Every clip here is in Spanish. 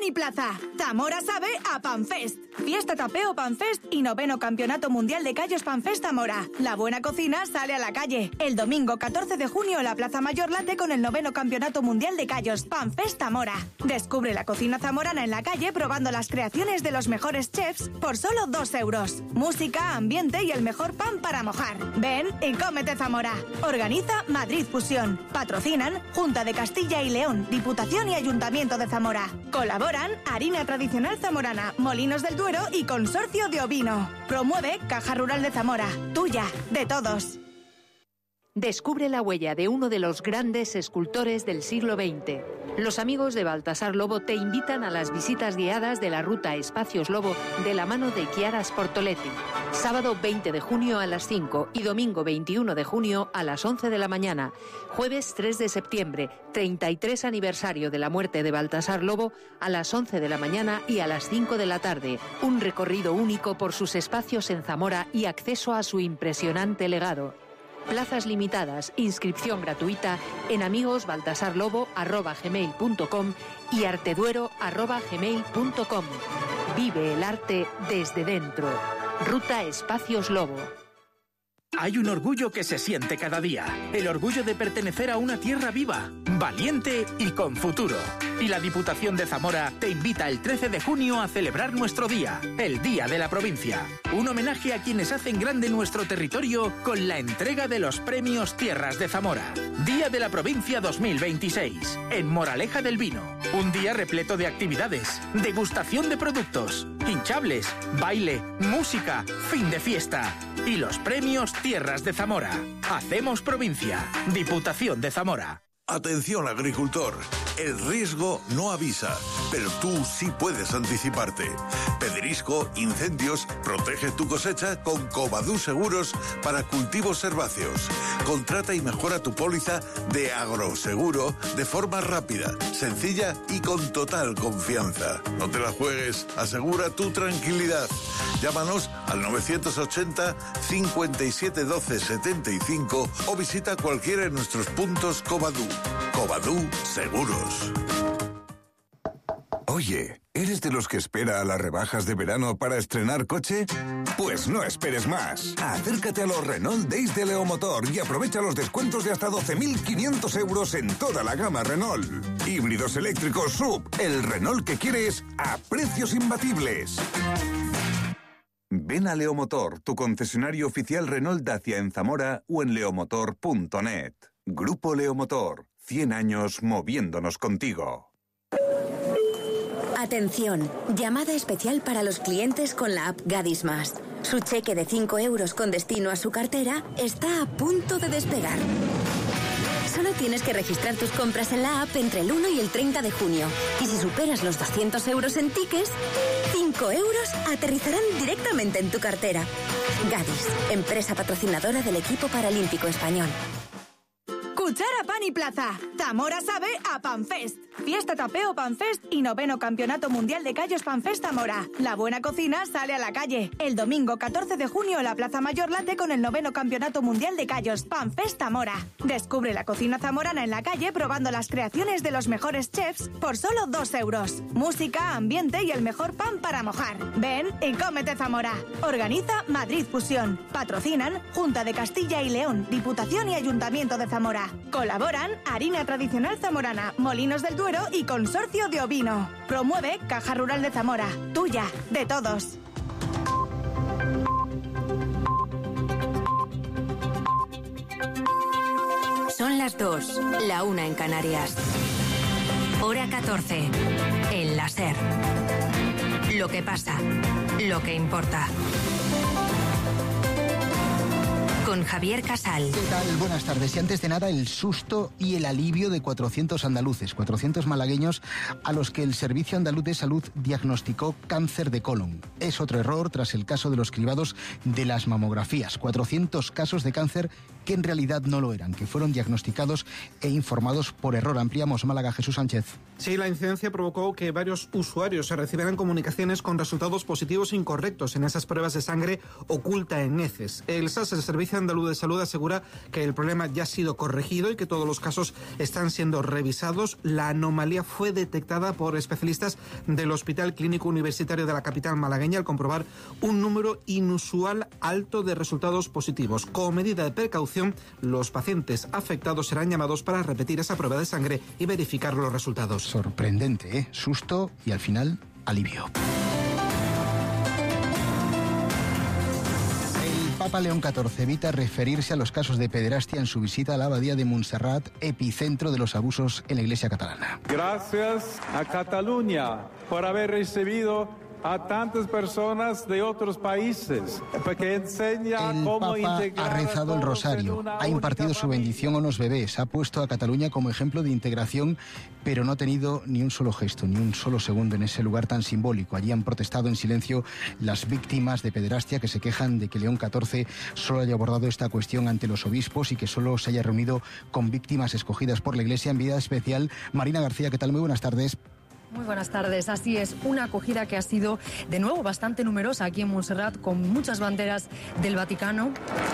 y Plaza. Zamora sabe a Panfest. Fiesta Tapeo Panfest y 9º Campeonato Mundial de Callos Panfest Zamora. La buena cocina sale a la calle. El domingo 14 de junio la Plaza Mayor late con el 9º Campeonato Mundial de Callos Panfest Zamora. Descubre la cocina zamorana en la calle probando las creaciones de los mejores chefs por solo 2 euros. Música, ambiente y el mejor pan para mojar. Ven y cómete Zamora. Organiza Madrid Fusión. Patrocinan Junta de Castilla y León, Diputación y Ayuntamiento de Zamora. Colaboran Harina Tradicional Zamorana, Molinos del Duero y Consorcio de Ovino. Promueve Caja Rural de Zamora. Tuya, de todos. Descubre la huella de uno de los grandes escultores del siglo XX. Los amigos de Baltasar Lobo te invitan a las visitas guiadas de la ruta Espacios Lobo de la mano de Chiara Sportoletti. Sábado 20 de junio a las 5 y domingo 21 de junio a las 11 de la mañana. Jueves 3 de septiembre, 33 aniversario de la muerte de Baltasar Lobo, a las 11 de la mañana y a las 5 de la tarde. Un recorrido único por sus espacios en Zamora y acceso a su impresionante legado. Plazas limitadas, inscripción gratuita en amigosbaltasarlobo@gmail.com y arteduero@gmail.com. Vive el arte desde dentro. Ruta Espacios Lobo. Hay un orgullo que se siente cada día. El orgullo de pertenecer a una tierra viva, valiente y con futuro. Y la Diputación de Zamora te invita el 13 de junio a celebrar nuestro día, el Día de la Provincia. Un homenaje a quienes hacen grande nuestro territorio con la entrega de los premios Tierras de Zamora. Día de la Provincia 2026, en Moraleja del Vino. Un día repleto de actividades, degustación de productos, hinchables, baile, música, fin de fiesta. Y los premios Tierras de Zamora. Hacemos provincia. Diputación de Zamora. Atención, agricultor. El riesgo no avisa, pero tú sí puedes anticiparte. Pedrisco, incendios, protege tu cosecha con Covadú Seguros para cultivos herbáceos. Contrata y mejora tu póliza de agroseguro de forma rápida, sencilla y con total confianza. No te la juegues, asegura tu tranquilidad. Llámanos al 980 57 12 75 o visita cualquiera de nuestros puntos Covadú. Covadú Seguros. Oye, ¿eres de los que espera a las rebajas de verano para estrenar coche? Pues no esperes más. Acércate a los Renault Days de Leomotor y aprovecha los descuentos de hasta 12.500 euros en toda la gama Renault. Híbridos eléctricos SUV, el Renault que quieres a precios imbatibles. Ven a Leomotor, tu concesionario oficial Renault Dacia en Zamora o en leomotor.net. Grupo Leomotor, 100 años moviéndonos contigo. Atención, llamada especial para los clientes con la app Gadis Más. Su cheque de 5 euros con destino a su cartera está a punto de despegar. Solo tienes que registrar tus compras en la app entre el 1 y el 30 de junio. Y si superas los 200 euros en tickets, 5 euros aterrizarán directamente en tu cartera. Gadis, empresa patrocinadora del equipo paralímpico español. Cuchara Pan y Plaza. Zamora sabe a Panfest. Fiesta Tapeo Panfest y 9º Campeonato Mundial de Callos Panfest Zamora. La buena cocina sale a la calle. El domingo 14 de junio la Plaza Mayor late con el 9º Campeonato Mundial de Callos Panfest Zamora. Descubre la cocina zamorana en la calle probando las creaciones de los mejores chefs por solo 2 euros. Música, ambiente y el mejor pan para mojar. Ven y cómete Zamora. Organiza Madrid Fusión. Patrocinan Junta de Castilla y León, Diputación y Ayuntamiento de Zamora. Colaboran Harina Tradicional Zamorana, Molinos del Duero y Consorcio de Ovino. Promueve Caja Rural de Zamora. Tuya, de todos. Son las 2, la 1 en Canarias. Hora 14, en la SER. Lo que pasa, lo que importa. Con Javier Casal. ¿Qué tal? Buenas tardes. Y antes de nada, el susto y el alivio de 400 andaluces, 400 malagueños a los que el Servicio Andaluz de Salud diagnosticó cáncer de colon. Es otro error tras el caso de los cribados de las mamografías. 400 casos de cáncer que en realidad no lo eran, que fueron diagnosticados e informados por error. Ampliamos. Málaga, Jesús Sánchez. Sí, la incidencia provocó que varios usuarios se recibieran comunicaciones con resultados positivos e incorrectos en esas pruebas de sangre oculta en heces. El SAS, el Servicio Andaluz de Salud, asegura que el problema ya ha sido corregido y que todos los casos están siendo revisados. La anomalía fue detectada por especialistas del Hospital Clínico Universitario de la capital malagueña al comprobar un número inusual alto de resultados positivos. Como medida de precaución, los pacientes afectados serán llamados para repetir esa prueba de sangre y verificar los resultados. Sorprendente, ¿eh? Susto y al final alivio. Papa León XIV evita referirse a los casos de pederastia en su visita a la abadía de Montserrat, epicentro de los abusos en la Iglesia catalana. Gracias a Cataluña por haber recibido a tantas personas de otros países, porque enseña cómo integrar. Ha rezado el rosario, ha impartido su bendición a unos bebés, ha puesto a Cataluña como ejemplo de integración, pero no ha tenido ni un solo gesto, ni un solo segundo en ese lugar tan simbólico. Allí han protestado en silencio las víctimas de pederastia que se quejan de que León XIV solo haya abordado esta cuestión ante los obispos y que solo se haya reunido con víctimas escogidas por la Iglesia en vida especial. Marina García, ¿qué tal? Muy buenas tardes. Muy buenas tardes. Así es, una acogida que ha sido de nuevo bastante numerosa aquí en Montserrat, con muchas banderas del Vaticano.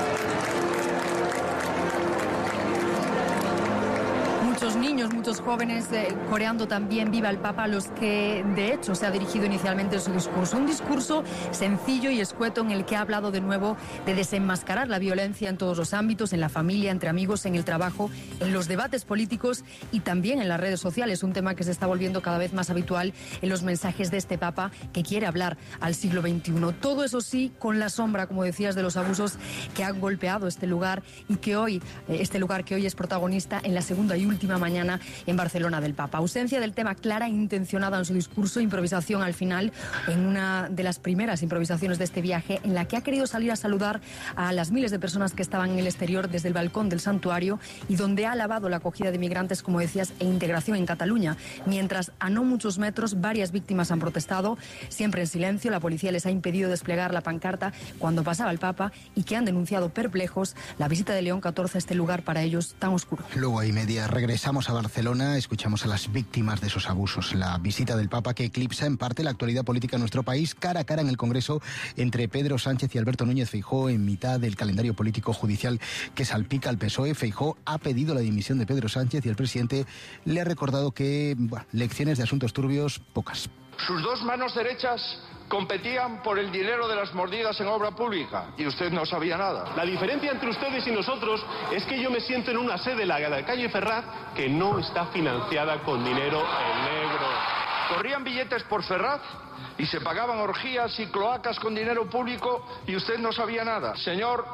Muchos niños, muchos jóvenes coreando también Viva el Papa, a los que de hecho se ha dirigido inicialmente su discurso. Un discurso sencillo y escueto en el que ha hablado de nuevo de desenmascarar la violencia en todos los ámbitos, en la familia, entre amigos, en el trabajo, en los debates políticos y también en las redes sociales, un tema que se está volviendo cada vez más habitual en los mensajes de este Papa que quiere hablar al siglo XXI. Todo eso sí, con la sombra, como decías, de los abusos que han golpeado este lugar y que hoy, es protagonista en la segunda y última mañana en Barcelona del Papa. Ausencia del tema clara e intencionada en su discurso, improvisación al final, en una de las primeras improvisaciones de este viaje, en la que ha querido salir a saludar a las miles de personas que estaban en el exterior desde el balcón del santuario y donde ha alabado la acogida de migrantes, como decías, e integración en Cataluña. Mientras a no muchos metros varias víctimas han protestado, siempre en silencio. La policía les ha impedido desplegar la pancarta cuando pasaba el Papa y que han denunciado perplejos la visita de León XIV a este lugar para ellos tan oscuro. Luego hay media. Regresamos a Barcelona, escuchamos a las víctimas de esos abusos. La visita del Papa que eclipsa en parte la actualidad política en nuestro país, cara a cara en el Congreso entre Pedro Sánchez y Alberto Núñez Feijóo en mitad del calendario político judicial que salpica al PSOE. Feijóo ha pedido la dimisión de Pedro Sánchez y el presidente le ha recordado que lecciones de asuntos turbios, pocas. Sus dos manos derechas competían por el dinero de las mordidas en obra pública y usted no sabía nada. La diferencia entre ustedes y nosotros es que yo me siento en una sede, la calle Ferraz, que no está financiada con dinero en negro. Corrían billetes por Ferraz y se pagaban orgías y cloacas con dinero público y usted no sabía nada. Señor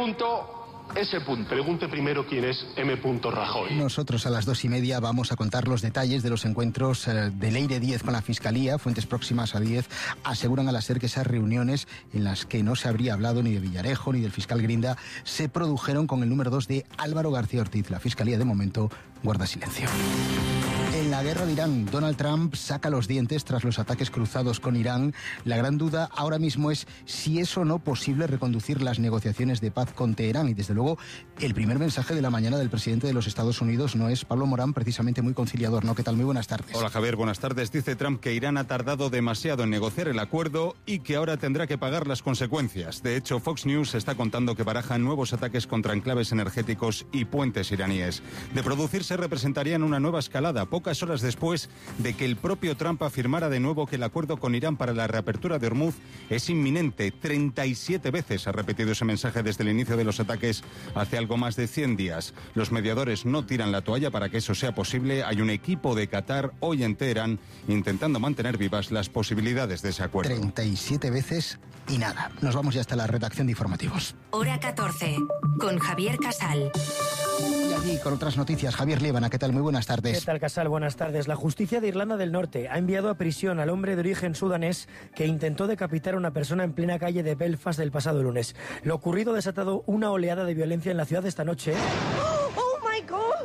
P.S. Pregunte primero quién es M. Rajoy. Nosotros a las 2:30 vamos a contar los detalles de los encuentros de Leire Díez con la Fiscalía. Fuentes próximas a Díez aseguran a la SER que esas reuniones en las que no se habría hablado ni de Villarejo ni del fiscal Grinda se produjeron con el número 2 de Álvaro García Ortiz. La Fiscalía de momento guarda silencio. En la guerra de Irán, Donald Trump saca los dientes tras los ataques cruzados con Irán. La gran duda ahora mismo es si es o no posible reconducir las negociaciones de paz con Teherán. Y desde luego, el primer mensaje de la mañana del presidente de los Estados Unidos no es Pablo Morán, precisamente muy conciliador, ¿no? ¿Qué tal? Muy buenas tardes. Hola Javier, buenas tardes. Dice Trump que Irán ha tardado demasiado en negociar el acuerdo y que ahora tendrá que pagar las consecuencias. De hecho, Fox News está contando que barajan nuevos ataques contra enclaves energéticos y puentes iraníes. De producirse, representarían una nueva escalada, pocas horas después de que el propio Trump afirmara de nuevo que el acuerdo con Irán para la reapertura de Hormuz es inminente. 37 veces ha repetido ese mensaje desde el inicio de los ataques hace algo más de 100 días. Los mediadores no tiran la toalla para que eso sea posible. Hay un equipo de Qatar hoy en Teherán intentando mantener vivas las posibilidades de ese acuerdo. 37 veces y nada. Nos vamos ya hasta la redacción de informativos. Hora 14, con Javier Casal. Y allí con otras noticias, Javier Líbana, ¿qué tal? Muy buenas tardes. ¿Qué tal, Casal? Buenas tardes. La justicia de Irlanda del Norte ha enviado a prisión al hombre de origen sudanés que intentó decapitar a una persona en plena calle de Belfast el pasado lunes. Lo ocurrido ha desatado una oleada de violencia en la ciudad esta noche.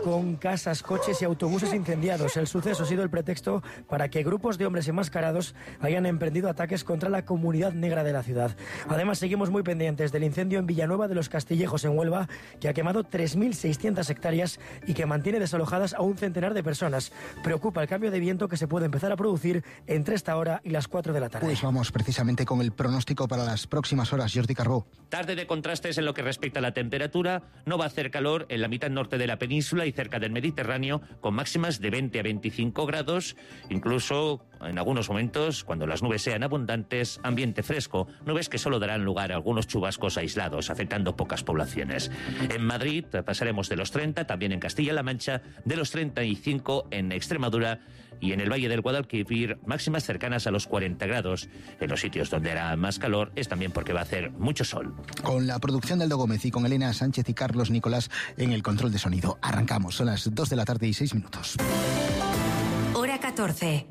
con casas, coches y autobuses incendiados. El suceso ha sido el pretexto para que grupos de hombres enmascarados hayan emprendido ataques contra la comunidad negra de la ciudad. Además, seguimos muy pendientes del incendio en Villanueva de los Castillejos, en Huelva, que ha quemado 3.600 hectáreas y que mantiene desalojadas a un centenar de personas. Preocupa el cambio de viento que se puede empezar a producir entre esta hora y las 4 de la tarde. Pues vamos precisamente con el pronóstico para las próximas horas. Jordi Carbó. Tarde de contrastes en lo que respecta a la temperatura. No va a hacer calor en la mitad norte de la península y cerca del Mediterráneo, con máximas de 20 a 25 grados, incluso en algunos momentos, cuando las nubes sean abundantes, ambiente fresco, nubes que solo darán lugar a algunos chubascos aislados, afectando pocas poblaciones. En Madrid pasaremos de los 30, también en Castilla-La Mancha, de los 35 en Extremadura y en el Valle del Guadalquivir, máximas cercanas a los 40 grados. En los sitios donde hará más calor es también porque va a hacer mucho sol. Con la producción de Aldo Gómez y con Elena Sánchez y Carlos Nicolás en el control de sonido. Arrancamos, son las 2 de la tarde y 6 minutos. Hora 14.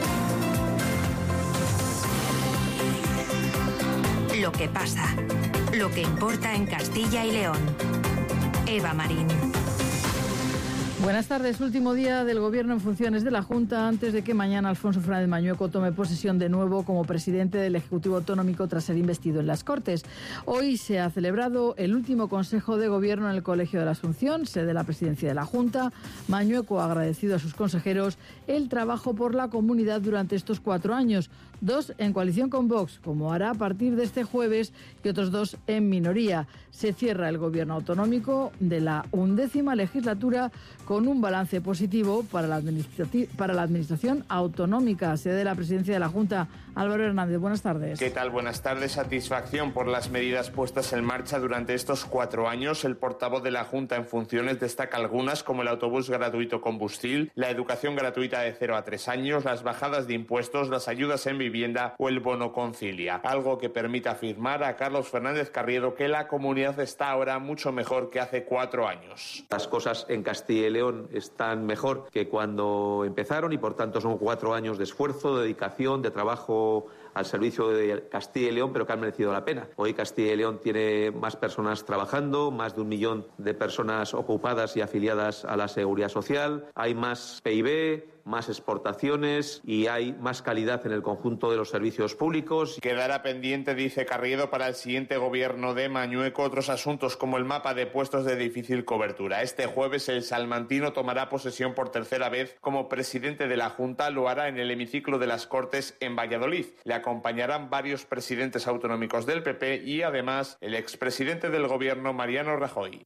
Lo que pasa, lo que importa en Castilla y León. Eva Marín. Buenas tardes. Último día del Gobierno en funciones de la Junta antes de que mañana Alfonso Fernández Mañueco tome posesión de nuevo como presidente del Ejecutivo Autonómico tras ser investido en las Cortes. Hoy se ha celebrado el último Consejo de Gobierno en el Colegio de la Asunción, sede de la presidencia de la Junta. Mañueco ha agradecido a sus consejeros el trabajo por la comunidad durante estos 4 años. 2 en coalición con Vox, como hará a partir de este jueves, y otros 2 en minoría. Se cierra el Gobierno autonómico de la 11ª legislatura con un balance positivo para la Administración autonómica, sede de la presidencia de la Junta. Álvaro Hernández, buenas tardes. ¿Qué tal? Buenas tardes. Satisfacción por las medidas puestas en marcha durante estos 4 años. El portavoz de la Junta en funciones destaca algunas, como el autobús gratuito combustible, la educación gratuita de 0 a 3 años, las bajadas de impuestos, las ayudas en vivienda o el bono concilia. Algo que permite afirmar a Carlos Fernández Carriedo que la comunidad está ahora mucho mejor que hace 4 años. Las cosas en Castilla y León están mejor que cuando empezaron y por tanto son 4 años de esfuerzo, de dedicación, de trabajo al servicio de Castilla y León, pero que han merecido la pena. Hoy Castilla y León tiene más personas trabajando, más de 1 millón de personas ocupadas y afiliadas a la Seguridad Social, hay más PIB, más exportaciones y hay más calidad en el conjunto de los servicios públicos. Quedará pendiente, dice Carriedo, para el siguiente gobierno de Mañueco otros asuntos como el mapa de puestos de difícil cobertura. Este jueves el salmantino tomará posesión por 3ª vez como presidente de la Junta. Lo hará en el hemiciclo de las Cortes en Valladolid. Le acompañarán varios presidentes autonómicos del PP y además el expresidente del gobierno Mariano Rajoy.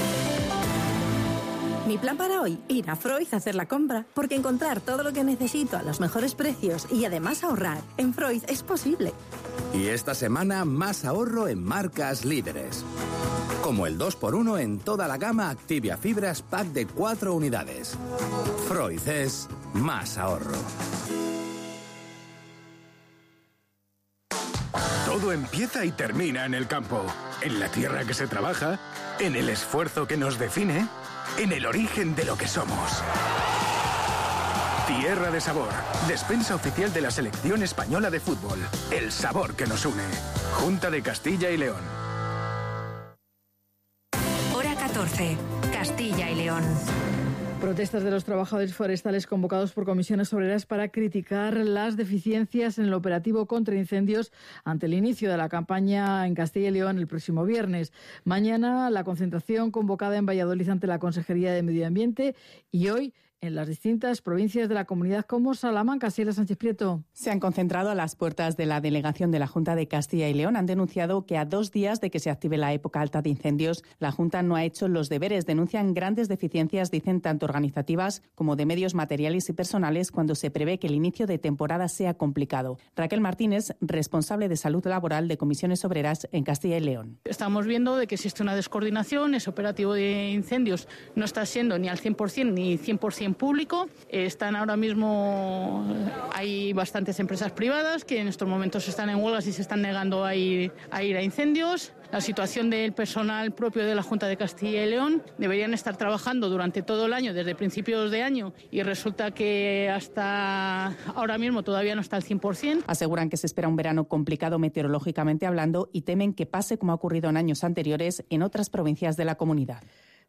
Mi plan para hoy, ir a Freud a hacer la compra, porque encontrar todo lo que necesito a los mejores precios y además ahorrar en Freud es posible. Y esta semana más ahorro en marcas líderes. Como el 2x1 en toda la gama Activia Fibras Pack de 4 unidades. Freud es más ahorro. Todo empieza y termina en el campo, en la tierra que se trabaja, en el esfuerzo que nos define, en el origen de lo que somos. Tierra de Sabor, despensa oficial de la Selección Española de Fútbol. El sabor que nos une. Junta de Castilla y León. Hora 14. Castilla y León. Protestas de los trabajadores forestales convocados por comisiones obreras para criticar las deficiencias en el operativo contra incendios ante el inicio de la campaña en Castilla y León el próximo viernes. Mañana la concentración convocada en Valladolid ante la Consejería de Medio Ambiente y hoy en las distintas provincias de la comunidad como Salamanca. Siela Sánchez Prieto. Se han concentrado a las puertas de la delegación de la Junta de Castilla y León. Han denunciado que a 2 días de que se active la época alta de incendios, la Junta no ha hecho los deberes. Denuncian grandes deficiencias, dicen, tanto organizativas como de medios materiales y personales cuando se prevé que el inicio de temporada sea complicado. Raquel Martínez, responsable de Salud Laboral de Comisiones Obreras en Castilla y León. Estamos viendo de que existe una descoordinación, ese operativo de incendios no está siendo ni al 100% ni 100% público. Están ahora mismo, hay bastantes empresas privadas que en estos momentos están en huelgas y se están negando a ir a incendios. La situación del personal propio de la Junta de Castilla y León, deberían estar trabajando durante todo el año, desde principios de año, y resulta que hasta ahora mismo todavía no está al 100%. Aseguran que se espera un verano complicado meteorológicamente hablando y temen que pase como ha ocurrido en años anteriores en otras provincias de la comunidad.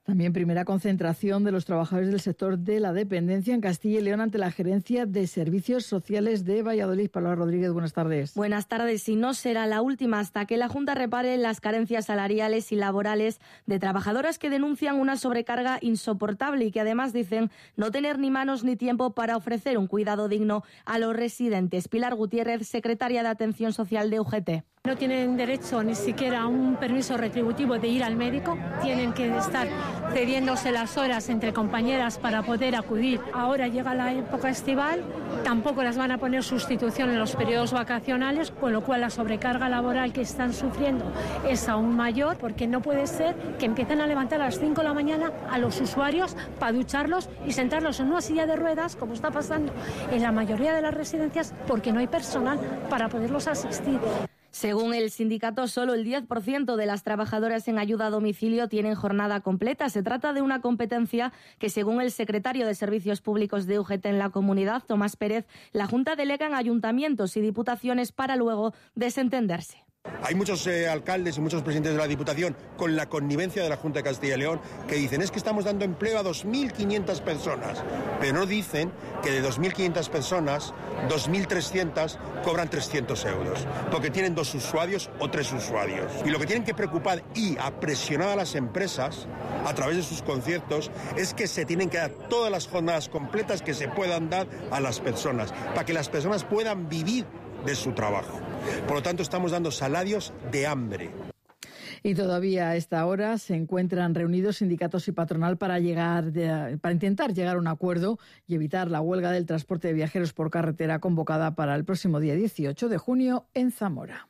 También primera concentración de los trabajadores del sector de la dependencia en Castilla y León ante la Gerencia de Servicios Sociales de Valladolid. Paloma Rodríguez, buenas tardes. Buenas tardes. Y no será la última hasta que la Junta repare las carencias salariales y laborales de trabajadoras que denuncian una sobrecarga insoportable y que además dicen no tener ni manos ni tiempo para ofrecer un cuidado digno a los residentes. Pilar Gutiérrez, secretaria de Atención Social de UGT. No tienen derecho ni siquiera a un permiso retributivo de ir al médico. Tienen que estar cediéndose las horas entre compañeras para poder acudir. Ahora llega la época estival, tampoco las van a poner sustitución en los periodos vacacionales, con lo cual la sobrecarga laboral que están sufriendo es aún mayor, porque no puede ser que empiecen a levantar a las 5 de la mañana a los usuarios para ducharlos y sentarlos en una silla de ruedas, como está pasando en la mayoría de las residencias, porque no hay personal para poderlos asistir. Según el sindicato, solo el 10% de las trabajadoras en ayuda a domicilio tienen jornada completa. Se trata de una competencia que, según el secretario de Servicios Públicos de UGT en la comunidad, Tomás Pérez, la Junta delega en ayuntamientos y diputaciones para luego desentenderse. Hay muchos alcaldes y muchos presidentes de la Diputación con la connivencia de la Junta de Castilla y León que dicen es que estamos dando empleo a 2.500 personas, pero no dicen que de 2.500 personas, 2.300 cobran 300 euros, porque tienen 2 usuarios o 3 usuarios. Y lo que tienen que preocupar y a presionar a las empresas a través de sus conciertos es que se tienen que dar todas las jornadas completas que se puedan dar a las personas, para que las personas puedan vivir de su trabajo. Por lo tanto, estamos dando salarios de hambre. Y todavía a esta hora se encuentran reunidos sindicatos y patronal para intentar llegar a un acuerdo y evitar la huelga del transporte de viajeros por carretera convocada para el próximo día 18 de junio en Zamora.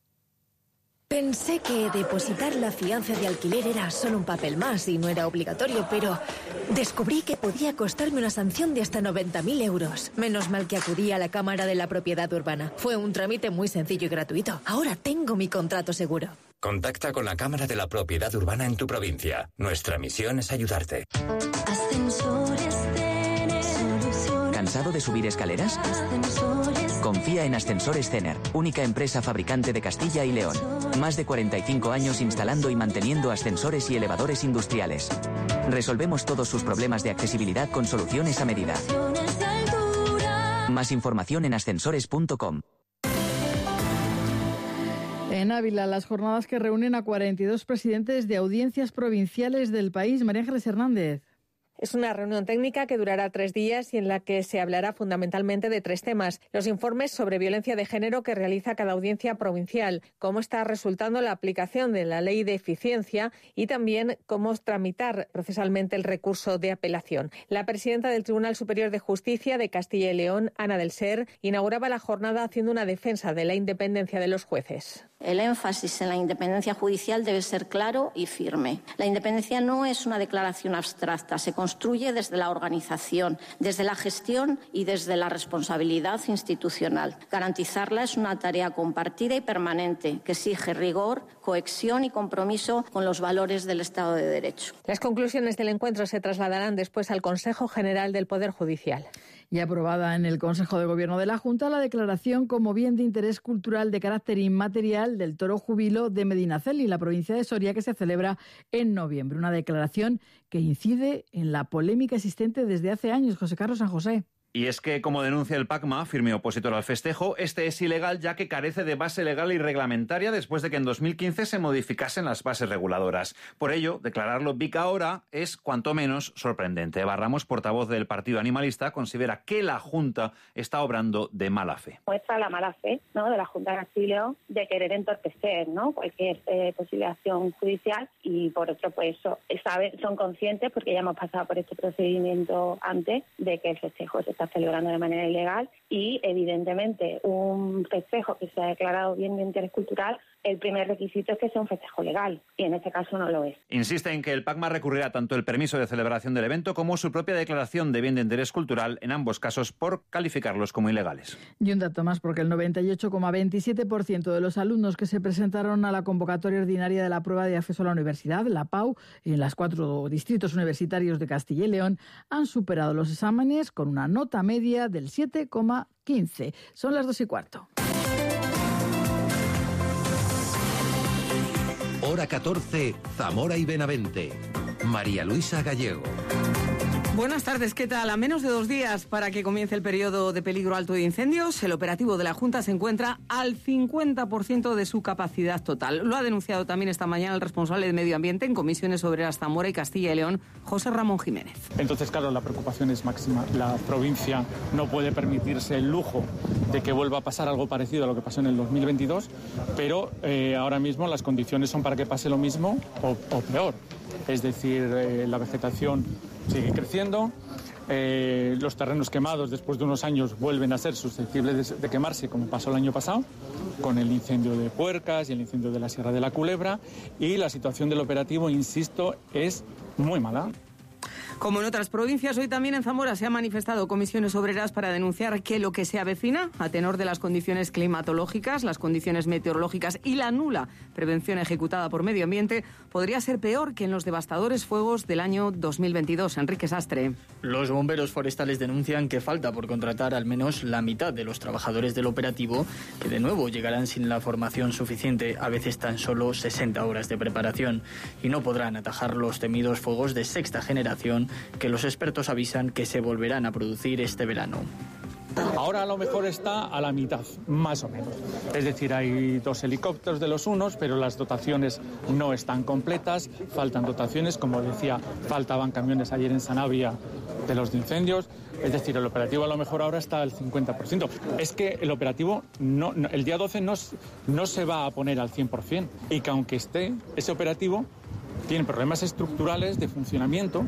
Pensé que depositar la fianza de alquiler era solo un papel más y no era obligatorio, pero descubrí que podía costarme una sanción de hasta 90.000 euros. Menos mal que acudí a la Cámara de la Propiedad Urbana. Fue un trámite muy sencillo y gratuito. Ahora tengo mi contrato seguro. Contacta con la Cámara de la Propiedad Urbana en tu provincia. Nuestra misión es ayudarte. Ascensores Cener. ¿Cansado de subir escaleras? Confía en Ascensores Cener, única empresa fabricante de Castilla y León. Más de 45 años instalando y manteniendo ascensores y elevadores industriales. Resolvemos todos sus problemas de accesibilidad con soluciones a medida. Más información en ascensores.com. En Ávila, las jornadas que reúnen a 42 presidentes de audiencias provinciales del país. María Ángeles Hernández. Es una reunión técnica que durará 3 días y en la que se hablará fundamentalmente de 3 temas. Los informes sobre violencia de género que realiza cada audiencia provincial, cómo está resultando la aplicación de la ley de eficiencia y también cómo tramitar procesalmente el recurso de apelación. La presidenta del Tribunal Superior de Justicia de Castilla y León, Ana del Ser, inauguraba la jornada haciendo una defensa de la independencia de los jueces. El énfasis en la independencia judicial debe ser claro y firme. La independencia no es una declaración abstracta, se construye desde la organización, desde la gestión y desde la responsabilidad institucional. Garantizarla es una tarea compartida y permanente que exige rigor, cohesión y compromiso con los valores del Estado de Derecho. Las conclusiones del encuentro se trasladarán después al Consejo General del Poder Judicial. Y aprobada en el Consejo de Gobierno de la Junta la declaración como bien de interés cultural de carácter inmaterial del Toro Júbilo de Medinaceli, la provincia de Soria, que se celebra en noviembre. Una declaración que incide en la polémica existente desde hace años. José Carlos San José. Y es que, como denuncia el PACMA, firme opositor al festejo, este es ilegal ya que carece de base legal y reglamentaria después de que en 2015 se modificasen las bases reguladoras. Por ello, declararlo BIC ahora es cuanto menos sorprendente. Eva Ramos, portavoz del Partido Animalista, considera que la Junta está obrando de mala fe. Muestra la mala fe, ¿no?, de la Junta de Castilla y León de querer entorpecer, ¿no?, cualquier posible acción judicial y, por otro, pues son conscientes, porque ya hemos pasado por este procedimiento antes, de que el festejo se está celebrando de manera ilegal y, evidentemente, un festejo que se ha declarado bien de interés cultural, el primer requisito es que sea un festejo legal y en este caso no lo es. Insiste en que el PACMA recurrirá tanto el permiso de celebración del evento como su propia declaración de bien de interés cultural, en ambos casos por calificarlos como ilegales. Y un dato más, porque el 98,27% de los alumnos que se presentaron a la convocatoria ordinaria de la prueba de acceso a la universidad, la PAU, en los 4 distritos universitarios de Castilla y León, han superado los exámenes con una nota media del 7,15. Son las 2:15. Hora 14, Zamora y Benavente. María Luisa Gallego. Buenas tardes, ¿qué tal? A menos de 2 días para que comience el periodo de peligro alto de incendios, el operativo de la Junta se encuentra al 50% de su capacidad total. Lo ha denunciado también esta mañana el responsable de Medio Ambiente en Comisiones Obreras Zamora y Castilla y León, José Ramón Jiménez. Entonces, claro, la preocupación es máxima. La provincia no puede permitirse el lujo de que vuelva a pasar algo parecido a lo que pasó en el 2022, pero ahora mismo las condiciones son para que pase lo mismo o peor. Es decir, la vegetación sigue creciendo, los terrenos quemados después de unos años vuelven a ser susceptibles de quemarse, como pasó el año pasado, con el incendio de Puercas y el incendio de la Sierra de la Culebra, y la situación del operativo, insisto, es muy mala. Como en otras provincias, hoy también en Zamora se han manifestado comisiones obreras para denunciar que lo que se avecina, a tenor de las condiciones climatológicas, las condiciones meteorológicas y la nula prevención ejecutada por Medio Ambiente, podría ser peor que en los devastadores fuegos del año 2022. Enrique Sastre. Los bomberos forestales denuncian que falta por contratar al menos la mitad de los trabajadores del operativo, que de nuevo llegarán sin la formación suficiente, a veces tan solo 60 horas de preparación, y no podrán atajar los temidos fuegos de sexta generación que los expertos avisan que se volverán a producir este verano. Ahora a lo mejor está a la mitad, más o menos. Es decir, hay 2 helicópteros de los unos, pero las dotaciones no están completas, faltan dotaciones, como decía, faltaban camiones ayer en Sanabria de los incendios. Es decir, el operativo a lo mejor ahora está al 50%. Es que el operativo el día 12 no se va a poner al 100%, y que aunque esté ese operativo, tiene problemas estructurales de funcionamiento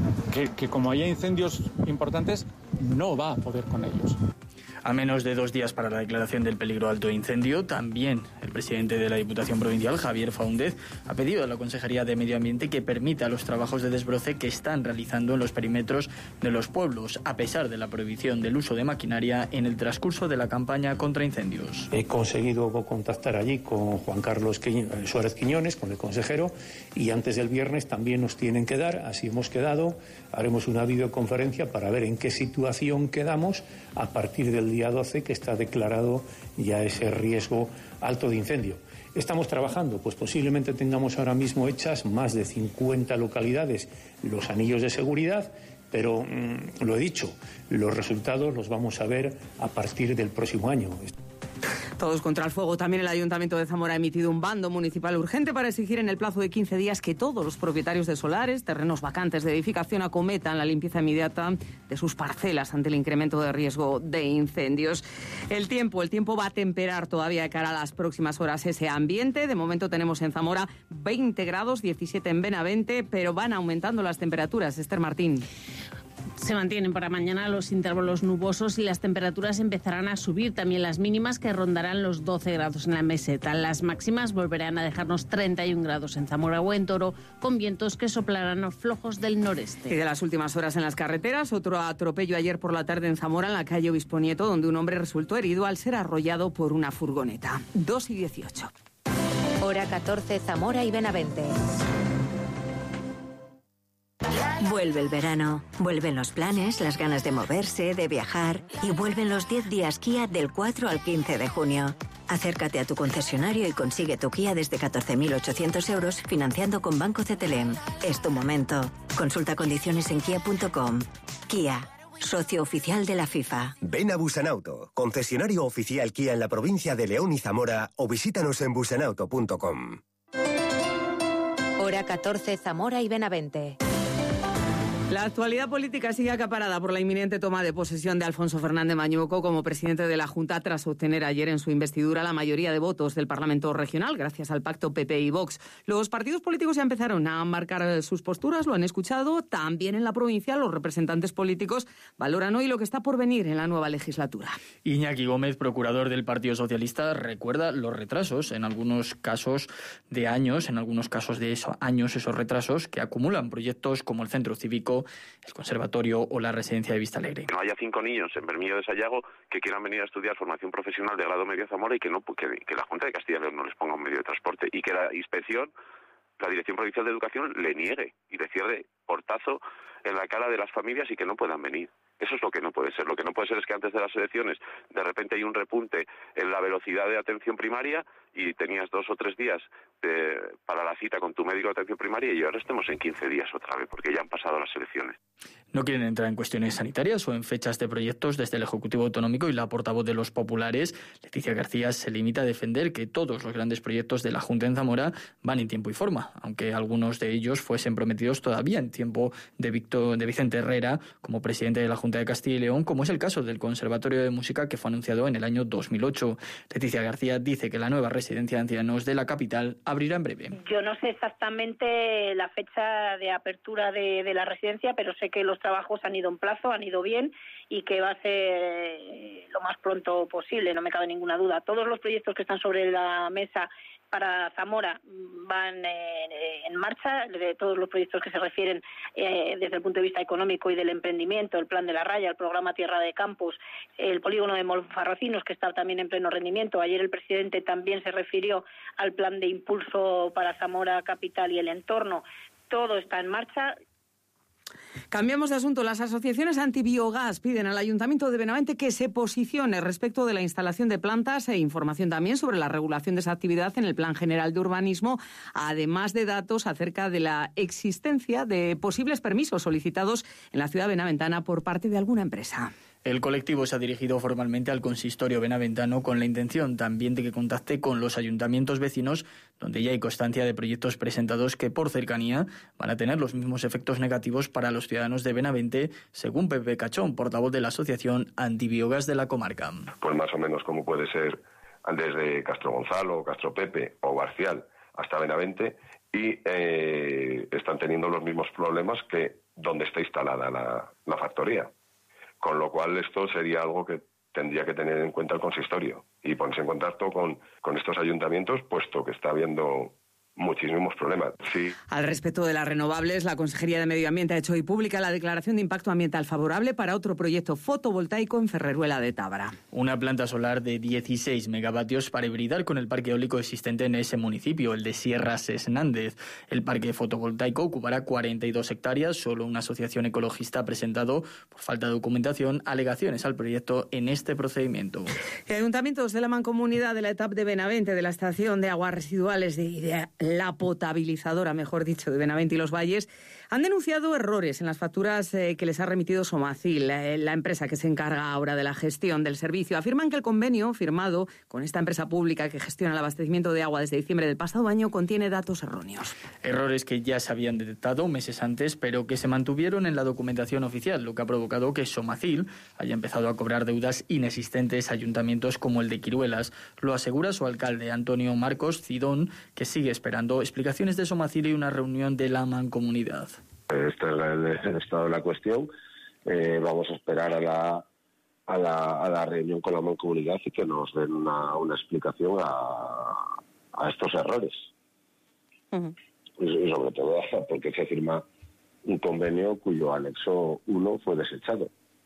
que como haya incendios importantes, no va a poder con ellos. A menos de 2 días para la declaración del peligro alto de incendio, también el presidente de la Diputación Provincial, Javier Faúndez, ha pedido a la Consejería de Medio Ambiente que permita los trabajos de desbroce que están realizando en los perímetros de los pueblos, a pesar de la prohibición del uso de maquinaria en el transcurso de la campaña contra incendios. He conseguido contactar allí con Juan Carlos Suárez Quiñones, con el consejero, y antes del viernes también nos tienen que dar, así hemos quedado, haremos una videoconferencia para ver en qué situación quedamos a partir del día 12, que está declarado ya ese riesgo alto de incendio. Estamos trabajando, pues posiblemente tengamos ahora mismo hechas más de 50 localidades los anillos de seguridad, pero lo he dicho, los resultados los vamos a ver a partir del próximo año. Todos contra el fuego. También el Ayuntamiento de Zamora ha emitido un bando municipal urgente para exigir en el plazo de 15 días que todos los propietarios de solares, terrenos vacantes de edificación, acometan la limpieza inmediata de sus parcelas ante el incremento de riesgo de incendios. El tiempo va a temperar todavía de cara a las próximas horas ese ambiente. De momento tenemos en Zamora 20 grados, 17 en Benavente, pero van aumentando las temperaturas. Esther Martín. Se mantienen para mañana los intervalos nubosos y las temperaturas empezarán a subir, también las mínimas, que rondarán los 12 grados en la meseta. Las máximas volverán a dejarnos 31 grados en Zamora o en Toro, con vientos que soplarán flojos del noreste. Y de las últimas horas en las carreteras, otro atropello ayer por la tarde en Zamora, en la calle Obispo Nieto, donde un hombre resultó herido al ser arrollado por una furgoneta. 2:18. Hora 14, Zamora y Benavente. Vuelve el verano, vuelven los planes, las ganas de moverse, de viajar, y vuelven los 10 días Kia del 4 al 15 de junio. Acércate a tu concesionario y consigue tu Kia desde 14.800 euros financiando con Banco CTLM. Es tu momento. Consulta condiciones en kia.com. Kia, socio oficial de la FIFA. Ven a Busanauto, concesionario oficial Kia en la provincia de León y Zamora, o visítanos en busanauto.com. Hora 14, Zamora y Benavente. La actualidad política sigue acaparada por la inminente toma de posesión de Alfonso Fernández Mañueco como presidente de la Junta, tras obtener ayer en su investidura la mayoría de votos del Parlamento regional, gracias al pacto PP y Vox. Los partidos políticos ya empezaron a marcar sus posturas, lo han escuchado. También en la provincia los representantes políticos valoran hoy lo que está por venir en la nueva legislatura. Iñaki Gómez, procurador del Partido Socialista, recuerda los retrasos, en algunos casos de años, esos retrasos que acumulan proyectos como el Centro Cívico, el Conservatorio o la Residencia de Vistalegre. Que no haya 5 niños en Bermillo de Sayago que quieran venir a estudiar formación profesional de grado medio a Zamora y que la Junta de Castilla y León no les ponga un medio de transporte, y que la inspección, la Dirección Provincial de Educación, le niegue y le cierre portazo en la cara de las familias y que no puedan venir. Eso es lo que no puede ser. Lo que no puede ser es que antes de las elecciones de repente hay un repunte en la velocidad de atención primaria y tenías 2 o 3 días para la cita con tu médico de atención primaria y ahora estemos en 15 días otra vez porque ya han pasado las elecciones. No quieren entrar en cuestiones sanitarias o en fechas de proyectos desde el Ejecutivo Autonómico y la portavoz de los populares, Leticia García, se limita a defender que todos los grandes proyectos de la Junta en Zamora van en tiempo y forma, aunque algunos de ellos fuesen prometidos todavía en tiempo de Vicente Herrera como presidente de la Junta de Castilla y León, como es el caso del Conservatorio de Música que fue anunciado en el año 2008. Leticia García dice que la nueva residencia de ancianos de la capital abrirá en breve. Yo no sé exactamente la fecha de apertura de la residencia, pero sé que los trabajos han ido en plazo, han ido bien y que va a ser lo más pronto posible, no me cabe ninguna duda. Todos los proyectos que están sobre la mesa para Zamora van en marcha, de todos los proyectos que se refieren desde el punto de vista económico y del emprendimiento, el Plan de la Raya, el programa Tierra de Campos, el polígono de Monfarrocinos, que está también en pleno rendimiento. Ayer el presidente también se refirió al plan de impulso para Zamora capital y el entorno. Todo está en marcha. Cambiamos de asunto. Las asociaciones antibiogás piden al Ayuntamiento de Benavente que se posicione respecto de la instalación de plantas e información también sobre la regulación de esa actividad en el Plan General de Urbanismo, además de datos acerca de la existencia de posibles permisos solicitados en la ciudad benaventana por parte de alguna empresa. El colectivo se ha dirigido formalmente al consistorio benaventano con la intención también de que contacte con los ayuntamientos vecinos, donde ya hay constancia de proyectos presentados que por cercanía van a tener los mismos efectos negativos para los ciudadanos de Benavente, según Pepe Cachón, portavoz de la Asociación Antibiogás de la comarca. Pues más o menos como puede ser desde Castro Gonzalo, Castro Pepe o Barcial hasta Benavente, y están teniendo los mismos problemas que donde está instalada la factoría. Con lo cual esto sería algo que tendría que tener en cuenta el consistorio y ponerse en contacto con estos ayuntamientos, puesto que está habiendo muchísimos problemas. Sí. Al respecto de las renovables, la Consejería de Medio Ambiente ha hecho hoy pública la declaración de impacto ambiental favorable para otro proyecto fotovoltaico en Ferreruela de Tábara. Una planta solar de 16 megavatios para hibridar con el parque eólico existente en ese municipio, el de Sierra Sesnández. El parque fotovoltaico ocupará 42 hectáreas. Solo una asociación ecologista ha presentado, por falta de documentación, alegaciones al proyecto en este procedimiento. Ayuntamientos de la Mancomunidad de la etapa de Benavente, de la estación de aguas residuales de la potabilizadora, mejor dicho, de Benavente y los Valles, han denunciado errores en las facturas que les ha remitido Somacil, la empresa que se encarga ahora de la gestión del servicio. Afirman que el convenio firmado con esta empresa pública que gestiona el abastecimiento de agua desde diciembre del pasado año contiene datos erróneos. Errores que ya se habían detectado meses antes, pero que se mantuvieron en la documentación oficial, lo que ha provocado que Somacil haya empezado a cobrar deudas inexistentes a ayuntamientos como el de Quiruelas. Lo asegura su alcalde, Antonio Marcos Cidón, que sigue esperando explicaciones de Somacil y una reunión de la Mancomunidad. Este es el estado de la cuestión. Vamos a esperar a la reunión con la Mancomunidad y que nos den una explicación a estos errores. Uh-huh. Y sobre todo porque se firma un convenio cuyo anexo 1 fue desechado.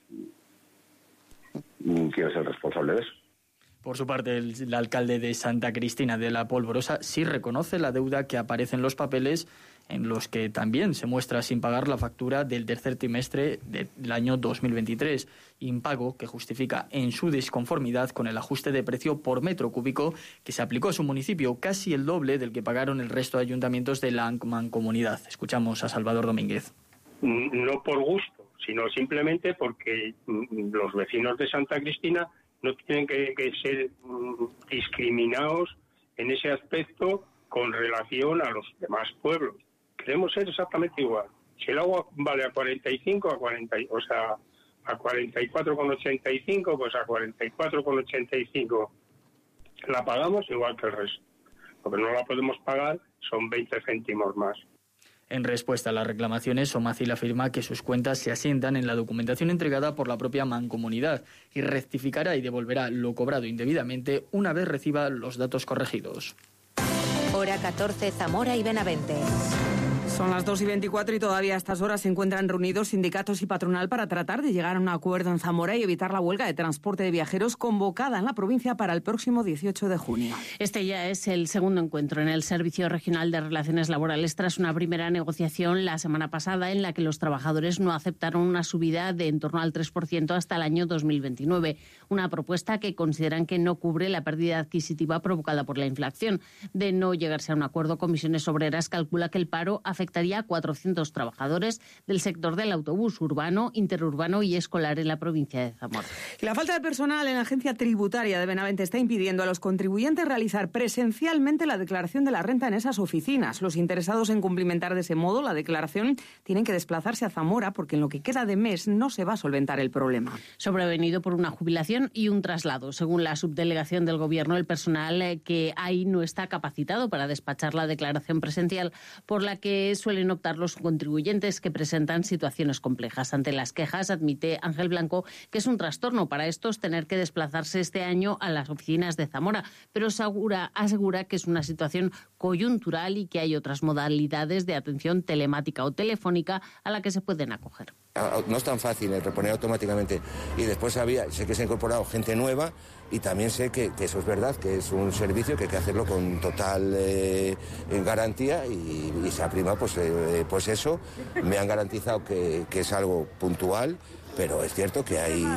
¿Quién es el responsable de eso? Por su parte, el alcalde de Santa Cristina de la Polvorosa sí reconoce la deuda que aparece en los papeles, en los que también se muestra sin pagar la factura del tercer trimestre del año 2023, impago que justifica en su disconformidad con el ajuste de precio por metro cúbico que se aplicó a su municipio, casi el doble del que pagaron el resto de ayuntamientos de la Mancomunidad. Escuchamos a Salvador Domínguez. No por gusto, sino simplemente porque los vecinos de Santa Cristina no tienen que ser discriminados en ese aspecto con relación a los demás pueblos. Queremos ser exactamente igual. Si el agua vale a 45, a 44,85, pues a 44,85 la pagamos igual que el resto. Lo que no la podemos pagar son 20 céntimos más. En respuesta a las reclamaciones, Somacil afirma que sus cuentas se asientan en la documentación entregada por la propia Mancomunidad y rectificará y devolverá lo cobrado indebidamente una vez reciba los datos corregidos. Hora 14, Zamora y Benavente. Son las 2:24 y todavía a estas horas se encuentran reunidos sindicatos y patronal para tratar de llegar a un acuerdo en Zamora y evitar la huelga de transporte de viajeros convocada en la provincia para el próximo 18 de junio. Este ya es el segundo encuentro en el Servicio Regional de Relaciones Laborales tras una primera negociación la semana pasada en la que los trabajadores no aceptaron una subida de en torno al 3% hasta el año 2029. Una propuesta que consideran que no cubre la pérdida adquisitiva provocada por la inflación. De no llegarse a un acuerdo, Comisiones Obreras calcula que el paro afectaría a 400 trabajadores del sector del autobús urbano, interurbano y escolar en la provincia de Zamora. La falta de personal en la agencia tributaria de Benavente está impidiendo a los contribuyentes realizar presencialmente la declaración de la renta en esas oficinas. Los interesados en cumplimentar de ese modo la declaración tienen que desplazarse a Zamora porque en lo que queda de mes no se va a solventar el problema. Sobrevenido por una jubilación y un traslado. Según la subdelegación del Gobierno, el personal que hay no está capacitado para despachar la declaración presencial, por la que suelen optar los contribuyentes que presentan situaciones complejas. Ante las quejas, admite Ángel Blanco que es un trastorno para estos tener que desplazarse este año a las oficinas de Zamora, pero asegura que es una situación coyuntural y que hay otras modalidades de atención telemática o telefónica a la que se pueden acoger. No es tan fácil reponer automáticamente. Y después sé que se ha incorporado gente nueva y también sé que eso es verdad, que es un servicio que hay que hacerlo con total garantía y se ha primado pues eso. Me han garantizado que es algo puntual, pero es cierto que hay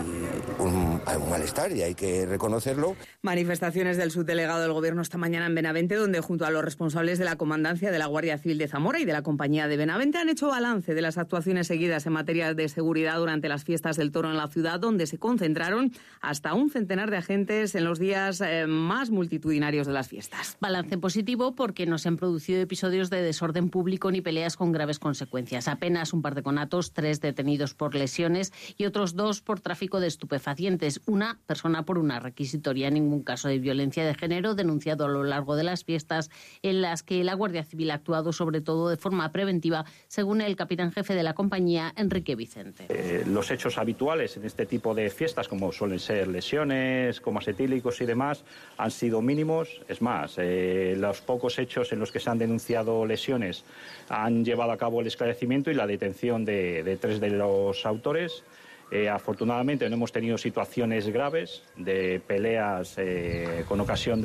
un malestar y hay que reconocerlo. Manifestaciones del subdelegado del Gobierno esta mañana en Benavente, donde junto a los responsables de la Comandancia de la Guardia Civil de Zamora y de la Compañía de Benavente han hecho balance de las actuaciones seguidas en materia de seguridad durante las fiestas del Toro en la ciudad, donde se concentraron hasta un centenar de agentes en los días más multitudinarios de las fiestas. Balance positivo porque no se han producido episodios de desorden público ni peleas con graves consecuencias. Apenas un par de conatos, 3 detenidos por lesiones y otros 2 por tráfico de estupefacientes. Una persona por una requisitoria. Ningún caso de violencia de género denunciado a lo largo de las fiestas, en las que la Guardia Civil ha actuado sobre todo de forma preventiva, según el capitán jefe de la compañía, Enrique Vicente. Los hechos habituales en este tipo de fiestas, como suelen ser lesiones, comas etílicos y demás, han sido mínimos. Es más, los pocos hechos en los que se han denunciado lesiones han llevado a cabo el esclarecimiento y la detención de 3 de los autores. Afortunadamente no hemos tenido situaciones graves de peleas con ocasión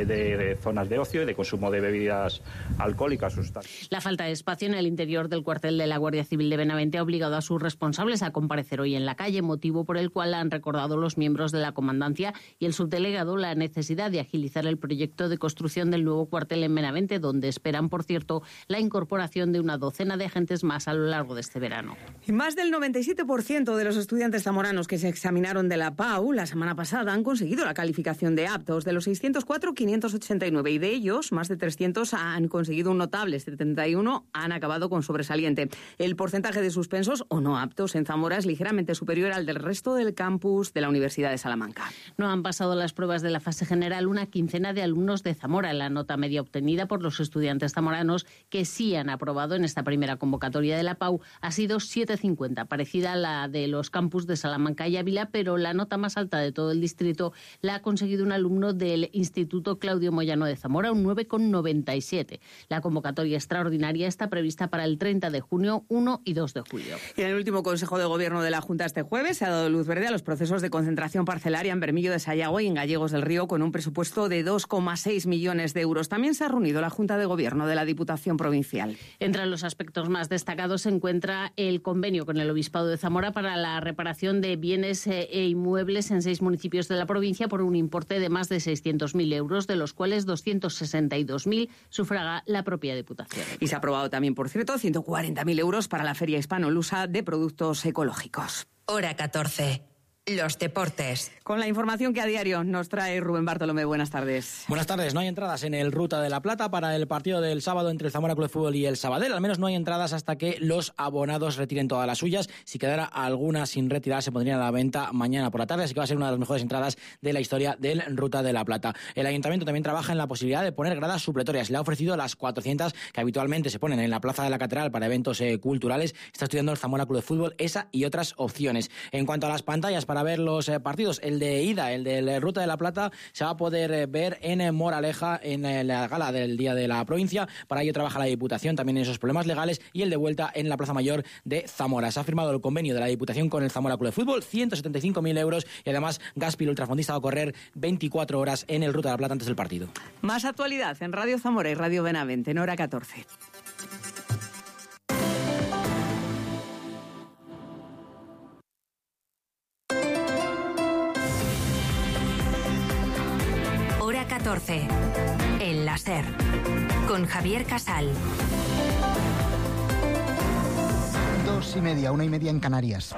de zonas de ocio y de consumo de bebidas alcohólicas. La falta de espacio en el interior del cuartel de la Guardia Civil de Benavente ha obligado a sus responsables a comparecer hoy en la calle, motivo por el cual han recordado los miembros de la comandancia y el subdelegado la necesidad de agilizar el proyecto de construcción del nuevo cuartel en Benavente, donde esperan, por cierto, la incorporación de una docena de agentes más a lo largo de este verano. Y más del 97% de los estudiantes zamoranos que se examinaron de la PAU la semana pasada han conseguido la calificación de aptos. De los 604, 589, y de ellos, más de 300 han conseguido un notable, 71 han acabado con sobresaliente. El porcentaje de suspensos o no aptos en Zamora es ligeramente superior al del resto del campus de la Universidad de Salamanca. No han pasado las pruebas de la fase general una quincena de alumnos de Zamora. La nota media obtenida por los estudiantes zamoranos que sí han aprobado en esta primera convocatoria de la PAU ha sido 7,50, parecida a la de los campus de Salamanca y Ávila, pero la nota más alta de todo el distrito la ha conseguido un alumno del Instituto Claudio Moyano de Zamora, un 9,97. La convocatoria extraordinaria está prevista para el 30 de junio, 1 y 2 de julio. Y en el último Consejo de Gobierno de la Junta este jueves se ha dado luz verde a los procesos de concentración parcelaria en Bermillo de Sayago y en Gallegos del Río, con un presupuesto de 2,6 millones de euros. También se ha reunido la Junta de Gobierno de la Diputación Provincial. Entre los aspectos más destacados se encuentra el convenio con el Obispado de Zamora para la reparación de bienes e inmuebles en 6 municipios de la provincia por un importe de más de 600.000 euros, de los cuales 262.000 sufraga la propia Diputación. Y se ha aprobado también, por cierto, 140.000 euros para la Feria Hispano-Lusa de Productos Ecológicos. Hora 14. Los deportes. Con la información que a diario nos trae Rubén Bartolomé. Buenas tardes. Buenas tardes. No hay entradas en el Ruta de la Plata para el partido del sábado entre el Zamora Club de Fútbol y el Sabadell. Al menos no hay entradas hasta que los abonados retiren todas las suyas. Si quedara alguna sin retirar, se pondrían a la venta mañana por la tarde. Así que va a ser una de las mejores entradas de la historia del Ruta de la Plata. El Ayuntamiento también trabaja en la posibilidad de poner gradas supletorias. Le ha ofrecido las 400 que habitualmente se ponen en la Plaza de la Catedral para eventos culturales. Está estudiando el Zamora Club de Fútbol esa y otras opciones. En cuanto a las pantallas para para ver los partidos. El de ida, el del Ruta de la Plata, se va a poder ver en Moraleja, en la gala del Día de la Provincia. Para ello trabaja la Diputación también en esos problemas legales, y el de vuelta en la Plaza Mayor de Zamora. Se ha firmado el convenio de la Diputación con el Zamora Club de Fútbol, 175.000 euros, y además Gaspi, el ultrafondista, va a correr 24 horas en el Ruta de la Plata antes del partido. Más actualidad en Radio Zamora y Radio Benavente, en hora 14. Hora 14. En la SER. Con Javier Casal. 2:30, 1:30 en Canarias.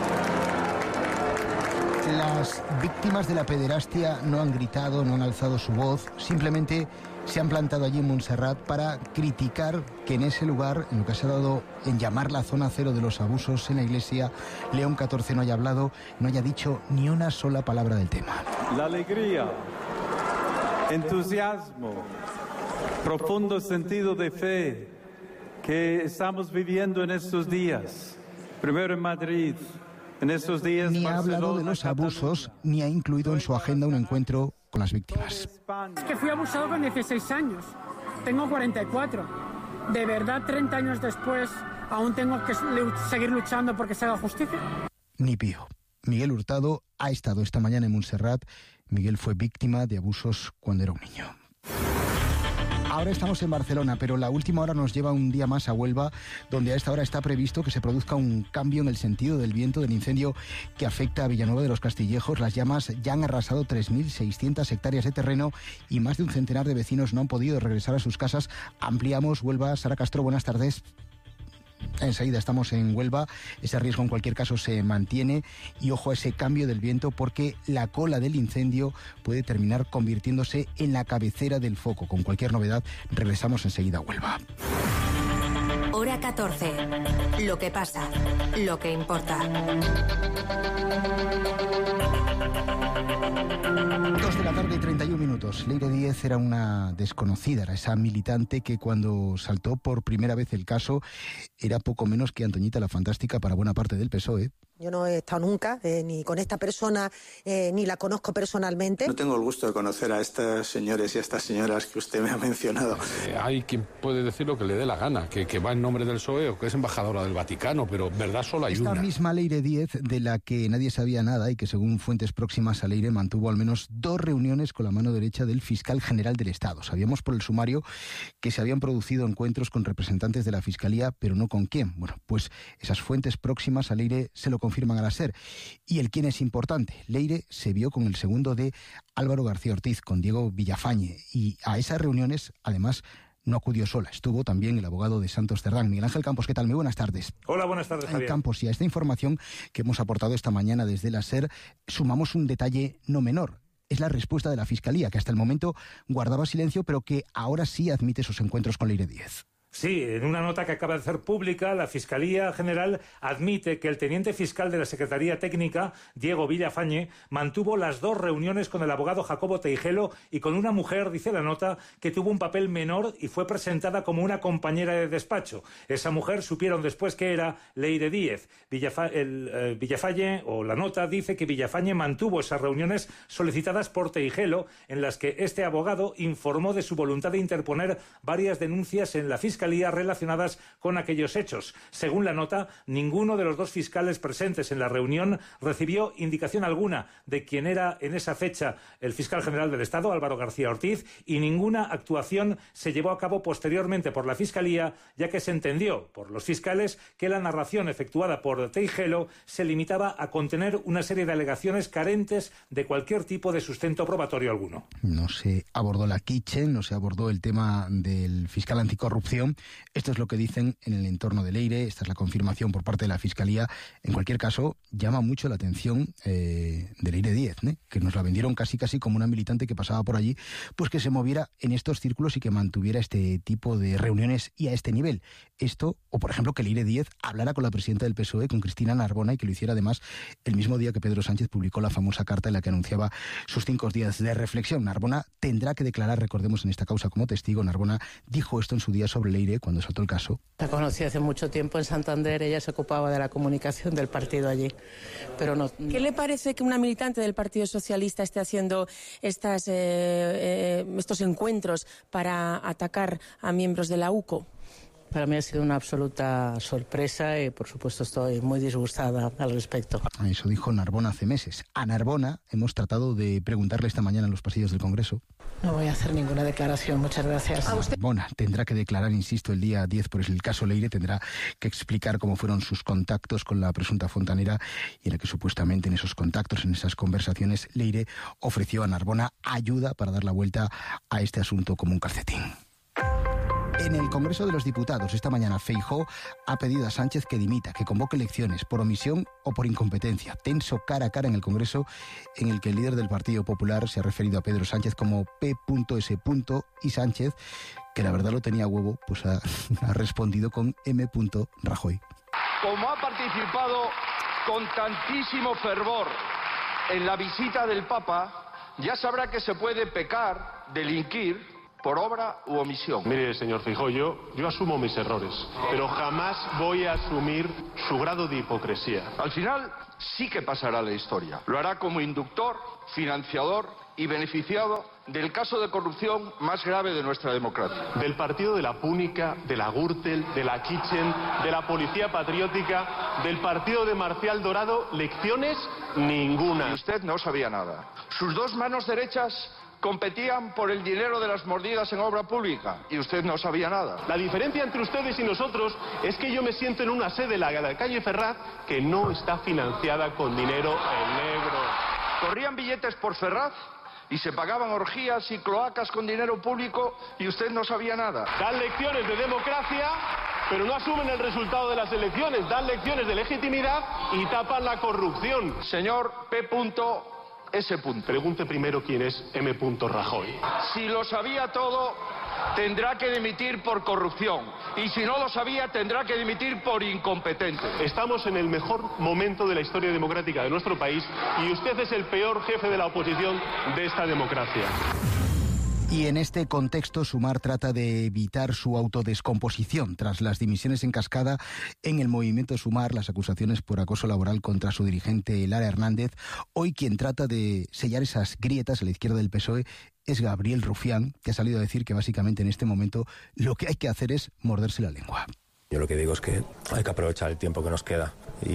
Las víctimas de la pederastia no han gritado, no han alzado su voz, simplemente se han plantado allí en Montserrat para criticar que en ese lugar, en lo que se ha dado en llamar la zona cero de los abusos en la iglesia, León XIV no haya hablado, no haya dicho ni una sola palabra del tema. La alegría, entusiasmo, profundo sentido de fe que estamos viviendo en estos días, primero en Madrid, en estos días. Ni ha hablado de los abusos, ni ha incluido en su agenda un encuentro con las víctimas. Es que fui abusado con 16 años, tengo 44. ¿De verdad 30 años después aún tengo que seguir luchando porque se haga justicia? Ni pío. Miguel Hurtado ha estado esta mañana en Montserrat. Miguel fue víctima de abusos cuando era un niño. Ahora estamos en Barcelona, pero la última hora nos lleva un día más a Huelva, donde a esta hora está previsto que se produzca un cambio en el sentido del viento del incendio que afecta a Villanueva de los Castillejos. Las llamas ya han arrasado 3.600 hectáreas de terreno y más de un centenar de vecinos no han podido regresar a sus casas. Ampliamos Huelva. Sara Castro, buenas tardes. Enseguida estamos en Huelva. Ese riesgo en cualquier caso se mantiene y ojo a ese cambio del viento, porque la cola del incendio puede terminar convirtiéndose en la cabecera del foco. Con cualquier novedad regresamos enseguida a Huelva. Hora 14. Lo que pasa, lo que importa. 2 de la tarde y 31 minutos. Leire Díez era una desconocida, era esa militante que cuando saltó por primera vez el caso era poco menos que Antoñita la Fantástica para buena parte del PSOE. Yo no he estado nunca ni con esta persona, ni la conozco personalmente. No tengo el gusto de conocer a estos señores y a estas señoras que usted me ha mencionado. Hay quien puede decir lo que le dé la gana, que va en nombre del PSOE o que es embajadora del Vaticano, pero verdad solo hay una. Esta misma Leire Díez, de la que nadie sabía nada y que según fuentes próximas a Leire mantuvo al menos 2 reuniones con la mano derecha del fiscal general del Estado. Sabíamos por el sumario que se habían producido encuentros con representantes de la Fiscalía, pero no con quién. Bueno, pues esas fuentes próximas a Leire se lo confirman a la SER. Y el quién es importante. Leire se vio con el segundo de Álvaro García Ortiz, con Diego Villafañe, y a esas reuniones, además, no acudió sola. Estuvo también el abogado de Santos Cerdán. Miguel Ángel Campos, ¿qué tal? Muy buenas tardes. Hola, buenas tardes, Javier. Campos, y a esta información que hemos aportado esta mañana desde la SER, sumamos un detalle no menor. Es la respuesta de la Fiscalía, que hasta el momento guardaba silencio, pero que ahora sí admite sus encuentros con Leire Díez. Sí, en una nota que acaba de hacer pública, la Fiscalía General admite que el teniente fiscal de la Secretaría Técnica, Diego Villafañe, mantuvo las 2 reuniones con el abogado Jacobo Teijelo y con una mujer, dice la nota, que tuvo un papel menor y fue presentada como una compañera de despacho. Esa mujer supieron después que era Leire Díez. Villafañe, o la nota, dice que Villafañe mantuvo esas reuniones solicitadas por Teijelo, en las que este abogado informó de su voluntad de interponer varias denuncias en la Fiscalía relacionadas con aquellos hechos. Según la nota, ninguno de los 2 fiscales presentes en la reunión recibió indicación alguna de quién era en esa fecha el fiscal general del Estado, Álvaro García Ortiz, y ninguna actuación se llevó a cabo posteriormente por la Fiscalía, ya que se entendió por los fiscales que la narración efectuada por Teijelo se limitaba a contener una serie de alegaciones carentes de cualquier tipo de sustento probatorio alguno. No se abordó la quiche, no se abordó el tema del fiscal anticorrupción. Esto es lo que dicen en el entorno de Leire, esta es la confirmación por parte de la Fiscalía. En cualquier caso, llama mucho la atención de Leire Díez, que nos la vendieron casi como una militante que pasaba por allí, pues que se moviera en estos círculos y que mantuviera este tipo de reuniones y a este nivel. Esto, o por ejemplo que Leire Díez hablara con la presidenta del PSOE, con Cristina Narbona, y que lo hiciera además el mismo día que Pedro Sánchez publicó la famosa carta en la que anunciaba sus 5 días de reflexión. Narbona tendrá que declarar, recordemos, en esta causa como testigo. Narbona dijo esto en su día sobre Leire cuando saltó el caso. La conocí hace mucho tiempo en Santander, ella se ocupaba de la comunicación del partido allí. pero no. ¿Qué le parece que una militante del Partido Socialista esté haciendo estos encuentros para atacar a miembros de la UCO? Para mí ha sido una absoluta sorpresa y, por supuesto, estoy muy disgustada al respecto. Eso dijo Narbona hace meses. A Narbona hemos tratado de preguntarle esta mañana en los pasillos del Congreso. No voy a hacer ninguna declaración, muchas gracias. Narbona tendrá que declarar, insisto, el día 10 por el caso Leire. Tendrá que explicar cómo fueron sus contactos con la presunta fontanera y en el que supuestamente en esos contactos, en esas conversaciones, Leire ofreció a Narbona ayuda para dar la vuelta a este asunto como un calcetín. En el Congreso de los Diputados, esta mañana, Feijóo ha pedido a Sánchez que dimita, que convoque elecciones por omisión o por incompetencia. Tenso cara a cara en el Congreso, en el que el líder del Partido Popular se ha referido a Pedro Sánchez como P.S. y Sánchez, que la verdad lo tenía a huevo, pues ha respondido con M. Rajoy. Como ha participado con tantísimo fervor en la visita del Papa, ya sabrá que se puede pecar, delinquir, por obra u omisión. Mire, señor Feijóo, yo asumo mis errores, pero jamás voy a asumir su grado de hipocresía. Al final sí que pasará la historia. Lo hará como inductor, financiador y beneficiado del caso de corrupción más grave de nuestra democracia. Del partido de la Púnica, de la Gürtel, de la Kitchen, de la Policía Patriótica, del partido de Marcial Dorado, lecciones ninguna. Y usted no sabía nada. Sus dos manos derechas competían por el dinero de las mordidas en obra pública y usted no sabía nada. La diferencia entre ustedes y nosotros es que yo me siento en una sede, la calle Ferraz, que no está financiada con dinero en negro. Corrían billetes por Ferraz y se pagaban orgías y cloacas con dinero público y usted no sabía nada. Dan lecciones de democracia, pero no asumen el resultado de las elecciones. Dan lecciones de legitimidad y tapan la corrupción. Señor P.S. Pregunte primero quién es M. Rajoy. Si lo sabía todo, tendrá que dimitir por corrupción. Y si no lo sabía, tendrá que dimitir por incompetente. Estamos en el mejor momento de la historia democrática de nuestro país y usted es el peor jefe de la oposición de esta democracia. Y en este contexto, Sumar trata de evitar su autodescomposición tras las dimisiones en cascada en el movimiento Sumar, las acusaciones por acoso laboral contra su dirigente Lara Hernández. Hoy quien trata de sellar esas grietas a la izquierda del PSOE es Gabriel Rufián, que ha salido a decir que básicamente en este momento lo que hay que hacer es morderse la lengua. Yo lo que digo es que hay que aprovechar el tiempo que nos queda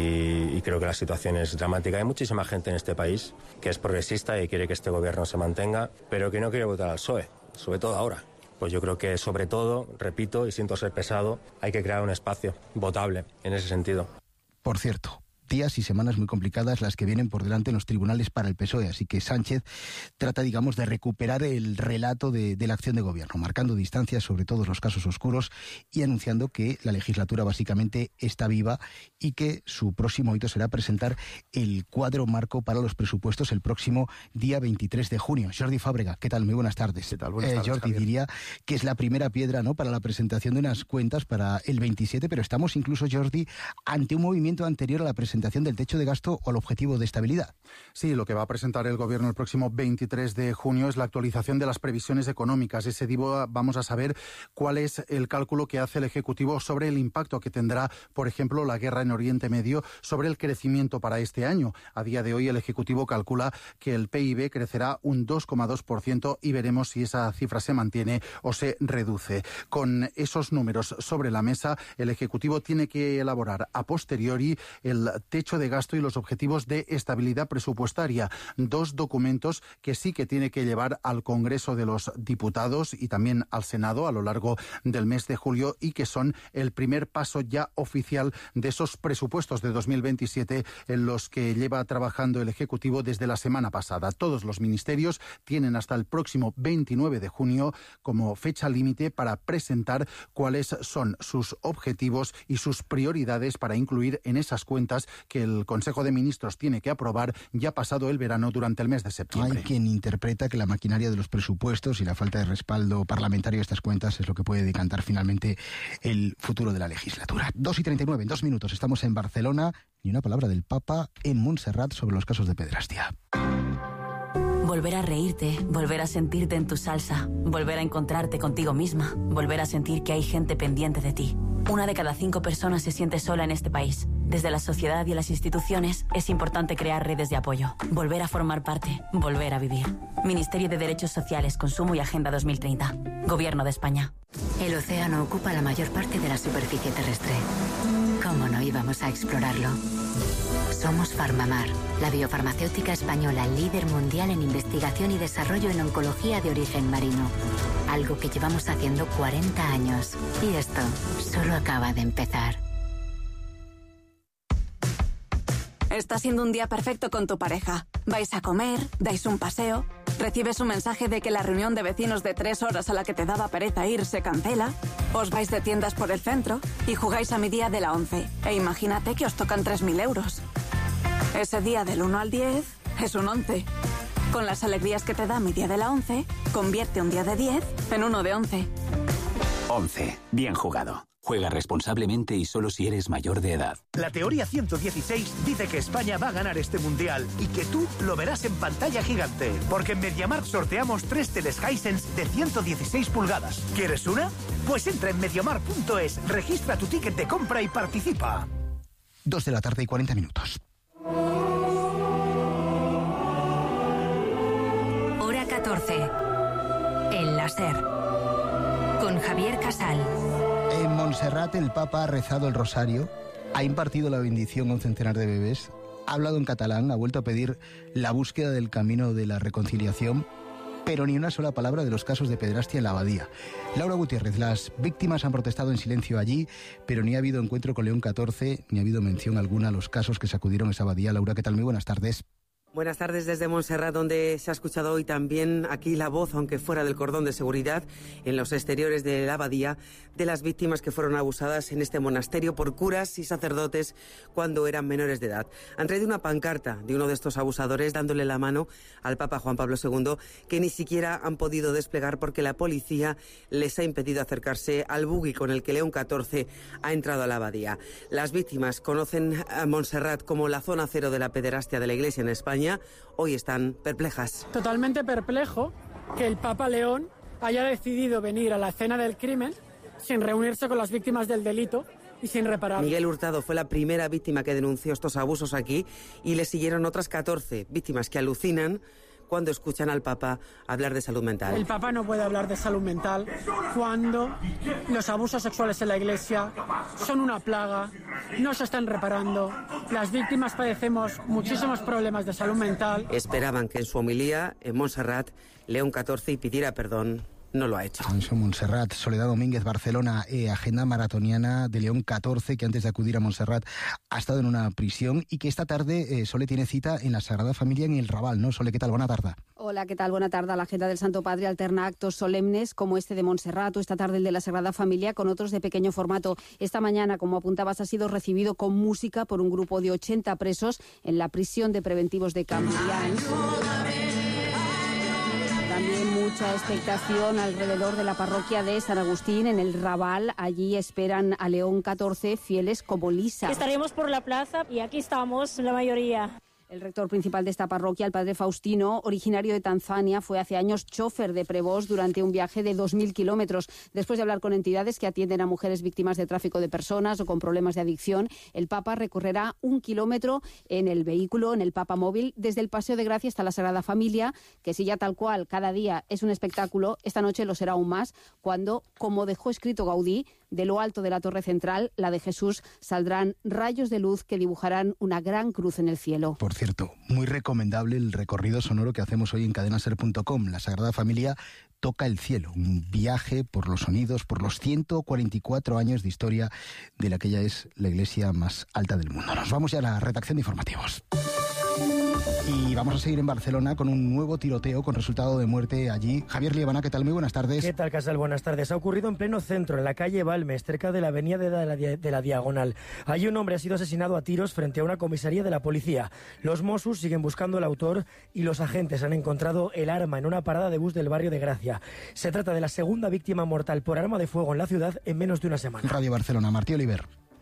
y creo que la situación es dramática. Hay muchísima gente en este país que es progresista y quiere que este gobierno se mantenga, pero que no quiere votar al PSOE, sobre todo ahora. Pues yo creo que sobre todo, repito y siento ser pesado, hay que crear un espacio votable en ese sentido. Por cierto, días y semanas muy complicadas las que vienen por delante en los tribunales para el PSOE, así que Sánchez trata, digamos, de recuperar el relato de la acción de gobierno, marcando distancias sobre todos los casos oscuros y anunciando que la legislatura básicamente está viva y que su próximo hito será presentar el cuadro marco para los presupuestos el próximo día 23 de junio. Jordi Fábrega, ¿qué tal? Muy buenas tardes. ¿Qué tal? Buenas tardes, Jordi, Javier. diría que es la primera piedra, ¿no?, para la presentación de unas cuentas para el 27, pero estamos incluso, Jordi, ante un movimiento anterior a la presentación del techo de gasto o el objetivo de estabilidad. Sí, lo que va a presentar el Gobierno el próximo 23 de junio es la actualización de las previsiones económicas. Ese día vamos a saber cuál es el cálculo que hace el Ejecutivo sobre el impacto que tendrá, por ejemplo, la guerra en Oriente Medio sobre el crecimiento para este año. A día de hoy el Ejecutivo calcula que el PIB crecerá un 2,2% y veremos si esa cifra se mantiene o se reduce. Con esos números sobre la mesa, el Ejecutivo tiene que elaborar a posteriori el techo de gasto y los objetivos de estabilidad presupuestaria. Dos documentos que sí que tiene que llevar al Congreso de los Diputados y también al Senado a lo largo del mes de julio y que son el primer paso ya oficial de esos presupuestos de 2027 en los que lleva trabajando el Ejecutivo desde la semana pasada. Todos los ministerios tienen hasta el próximo 29 de junio como fecha límite para presentar cuáles son sus objetivos y sus prioridades para incluir en esas cuentas que el Consejo de Ministros tiene que aprobar ya pasado el verano durante el mes de septiembre. Hay quien interpreta que la maquinaria de los presupuestos y la falta de respaldo parlamentario de estas cuentas es lo que puede decantar finalmente el futuro de la legislatura. 2:39, en 2 minutos estamos en Barcelona. Ni una palabra del Papa en Montserrat sobre los casos de pederastia. Volver a reírte, volver a sentirte en tu salsa, volver a encontrarte contigo misma, volver a sentir que hay gente pendiente de ti. 1 de cada 5 personas se siente sola en este país. Desde la sociedad y las instituciones es importante crear redes de apoyo, volver a formar parte, volver a vivir. Ministerio de Derechos Sociales, Consumo y Agenda 2030. Gobierno de España. El océano ocupa la mayor parte de la superficie terrestre. ¿Cómo no íbamos a explorarlo? Somos Farmamar, la biofarmacéutica española líder mundial en investigación y desarrollo en oncología de origen marino. Algo que llevamos haciendo 40 años. Y esto solo acaba de empezar. Está siendo un día perfecto con tu pareja. Vais a comer, dais un paseo, recibes un mensaje de que la reunión de vecinos de 3 horas a la que te daba pereza ir se cancela, os vais de tiendas por el centro y jugáis a mi día de la 11. E imagínate que os tocan 3.000 euros. Ese día del 1 al 10 es un 11. Con las alegrías que te da mi día de la 11, convierte un día de 10 en uno de 11. 11. Bien jugado. Juega responsablemente y solo si eres mayor de edad. La teoría 116 dice que España va a ganar este mundial y que tú lo verás en pantalla gigante. Porque en MediaMarkt sorteamos 3 teles Hisense de 116 pulgadas. ¿Quieres una? Pues entra en MediaMarkt.es, registra tu ticket de compra y participa. 2 de la tarde y 40 minutos. Hora 14. El láser. Con Javier Casal. En Montserrat el Papa ha rezado el rosario, ha impartido la bendición a un centenar de bebés, ha hablado en catalán, ha vuelto a pedir la búsqueda del camino de la reconciliación, pero ni una sola palabra de los casos de pederastia en la abadía. Laura Gutiérrez, las víctimas han protestado en silencio allí, pero ni ha habido encuentro con León XIV, ni ha habido mención alguna a los casos que sacudieron esa abadía. Laura, ¿qué tal? Muy buenas tardes. Buenas tardes desde Montserrat, donde se ha escuchado hoy también aquí la voz, aunque fuera del cordón de seguridad, en los exteriores de la abadía, de las víctimas que fueron abusadas en este monasterio por curas y sacerdotes cuando eran menores de edad. Han traído una pancarta de uno de estos abusadores dándole la mano al Papa Juan Pablo II, que ni siquiera han podido desplegar porque la policía les ha impedido acercarse al buggy con el que León XIV ha entrado a la abadía. Las víctimas conocen a Montserrat como la zona cero de la pederastia de la Iglesia en España. Hoy están perplejas. Totalmente perplejo que el Papa León haya decidido venir a la escena del crimen sin reunirse con las víctimas del delito y sin reparar. Miguel Hurtado fue la primera víctima que denunció estos abusos aquí y le siguieron otras 14 víctimas que alucinan cuando escuchan al Papa hablar de salud mental. El Papa no puede hablar de salud mental cuando los abusos sexuales en la Iglesia son una plaga, no se están reparando, las víctimas padecemos muchísimos problemas de salud mental. Esperaban que en su homilía en Montserrat León XIV pidiera perdón. No lo ha hecho. Alfonso Montserrat, Soledad Domínguez, Barcelona, agenda maratoniana de León XIV, que antes de acudir a Montserrat ha estado en una prisión y que esta tarde Sole tiene cita en la Sagrada Familia en el Raval, ¿no? Sole, ¿qué tal? Buena tarde. Hola, ¿qué tal? Buena tarde. La agenda del Santo Padre alterna actos solemnes como este de Montserrat o esta tarde el de la Sagrada Familia con otros de pequeño formato. Esta mañana, como apuntabas, ha sido recibido con música por un grupo de 80 presos en la prisión de preventivos de Cambrián. También mucha expectación alrededor de la parroquia de San Agustín, en el Raval. Allí esperan a León XIV, fieles como Lisa. Estaremos por la plaza y aquí estamos la mayoría. El rector principal de esta parroquia, el padre Faustino, originario de Tanzania, fue hace años chofer de Prevost durante un viaje de 2.000 kilómetros. Después de hablar con entidades que atienden a mujeres víctimas de tráfico de personas o con problemas de adicción, el Papa recorrerá 1 kilómetro en el vehículo, en el Papa Móvil, desde el Paseo de Gracia hasta la Sagrada Familia, que si ya tal cual cada día es un espectáculo, esta noche lo será aún más, cuando, como dejó escrito Gaudí, de lo alto de la Torre Central, la de Jesús, saldrán rayos de luz que dibujarán una gran cruz en el cielo. Por cierto, muy recomendable el recorrido sonoro que hacemos hoy en cadenaser.com. La Sagrada Familia toca el cielo, un viaje por los sonidos, por los 144 años de historia de la que ya es la iglesia más alta del mundo. Nos vamos ya a la redacción de informativos. Y vamos a seguir en Barcelona con un nuevo tiroteo con resultado de muerte allí. Javier Liebana, ¿qué tal? Muy buenas tardes. ¿Qué tal, Casal? Buenas tardes. Ha ocurrido en pleno centro, en la calle Balmes, cerca de la avenida de la Diagonal. Allí un hombre ha sido asesinado a tiros frente a una comisaría de la policía. Los Mossos siguen buscando al autor y los agentes han encontrado el arma en una parada de bus del barrio de Gracia. Se trata de la segunda víctima mortal por arma de fuego en la ciudad en menos de una semana. Radio Barcelona, Martí Oliver.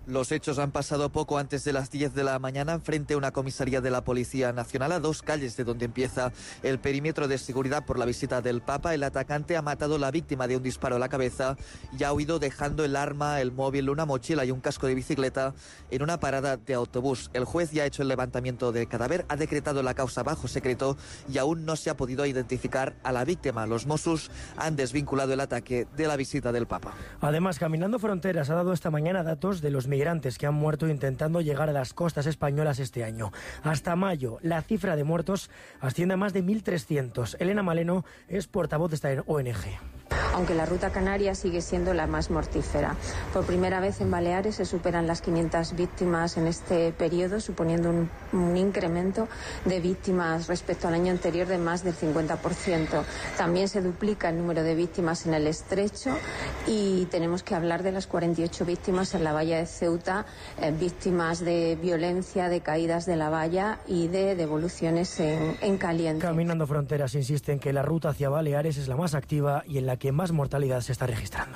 Los hechos han pasado poco antes de las 10 de la mañana frente a una comisaría de la Policía Nacional a 2 calles de donde empieza el perímetro de seguridad por la visita del Papa. El atacante ha matado a la víctima de un disparo a la cabeza y ha huido dejando el arma, el móvil, una mochila y un casco de bicicleta en una parada de autobús. El juez ya ha hecho el levantamiento del cadáver, ha decretado la causa bajo secreto y aún no se ha podido identificar a la víctima. Los Mossos han desvinculado el ataque de la visita del Papa. Además, Caminando Fronteras ha dado esta mañana datos de los migrantes que han muerto intentando llegar a las costas españolas este año. Hasta mayo, la cifra de muertos asciende a más de 1.300. Elena Maleno es portavoz de esta ONG. Aunque la ruta canaria sigue siendo la más mortífera. Por primera vez en Baleares se superan las 500 víctimas en este periodo, suponiendo un incremento de víctimas respecto al año anterior de más del 50%. También se duplica el número de víctimas en el Estrecho y tenemos que hablar de las 48 víctimas en la valla de Ceuta, víctimas de violencia, de caídas de la valla y de devoluciones en caliente. Caminando Fronteras insiste en que la ruta hacia Baleares es la más activa y en la que más mortalidad se está registrando.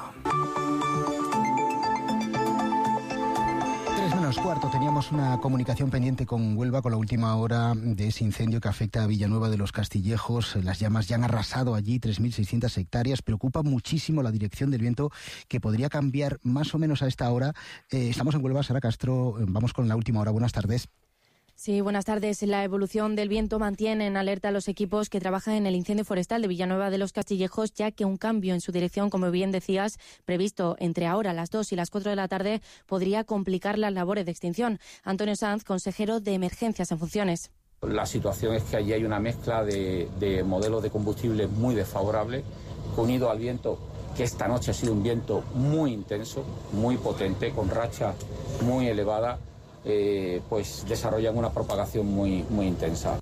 3:45, teníamos una comunicación pendiente con Huelva con la última hora de ese incendio que afecta a Villanueva de los Castillejos. Las llamas ya han arrasado allí 3.600 hectáreas. Preocupa muchísimo la dirección del viento, que podría cambiar más o menos a esta hora. Estamos en Huelva, Sara Castro, vamos con la última hora. Buenas tardes. Sí, buenas tardes. La evolución del viento mantiene en alerta a los equipos que trabajan en el incendio forestal de Villanueva de los Castillejos, ya que un cambio en su dirección, como bien decías, previsto entre ahora las 2 y las 4 de la tarde, podría complicar las labores de extinción. Antonio Sanz, consejero de Emergencias en funciones. La situación es que allí hay una mezcla de modelos de combustible muy desfavorable, unido al viento, que esta noche ha sido un viento muy intenso, muy potente, con rachas muy elevadas. Pues desarrollan una propagación muy intensa.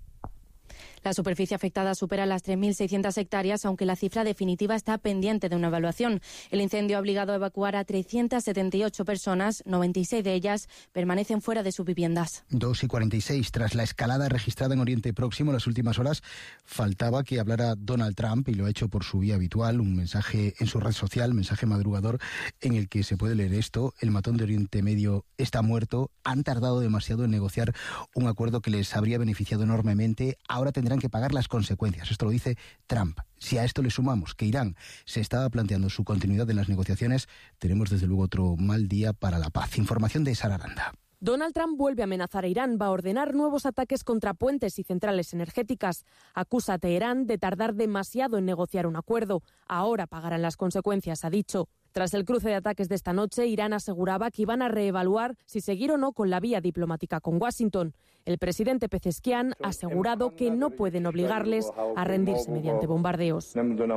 La superficie afectada supera las 3.600 hectáreas, aunque la cifra definitiva está pendiente de una evaluación. El incendio ha obligado a evacuar a 378 personas, 96 de ellas permanecen fuera de sus viviendas. 2:46. Tras la escalada registrada en Oriente Próximo en las últimas horas, faltaba que hablara Donald Trump, y lo ha hecho por su vía habitual, un mensaje en su red social, mensaje madrugador, en el que se puede leer esto: el matón de Oriente Medio está muerto, han tardado demasiado en negociar un acuerdo que les habría beneficiado enormemente, ahora tendrán que pagar las consecuencias. Esto lo dice Trump. Si a esto le sumamos que Irán se estaba planteando su continuidad en las negociaciones, tenemos desde luego otro mal día para la paz. Información de Sara Aranda. Donald Trump vuelve a amenazar a Irán, va a ordenar nuevos ataques contra puentes y centrales energéticas. Acusa a Teherán de tardar demasiado en negociar un acuerdo. Ahora pagarán las consecuencias, ha dicho. Tras el cruce de ataques de esta noche, Irán aseguraba que iban a reevaluar si seguir o no con la vía diplomática con Washington. El presidente Pezeshkian ha asegurado que no pueden obligarles a rendirse mediante bombardeos.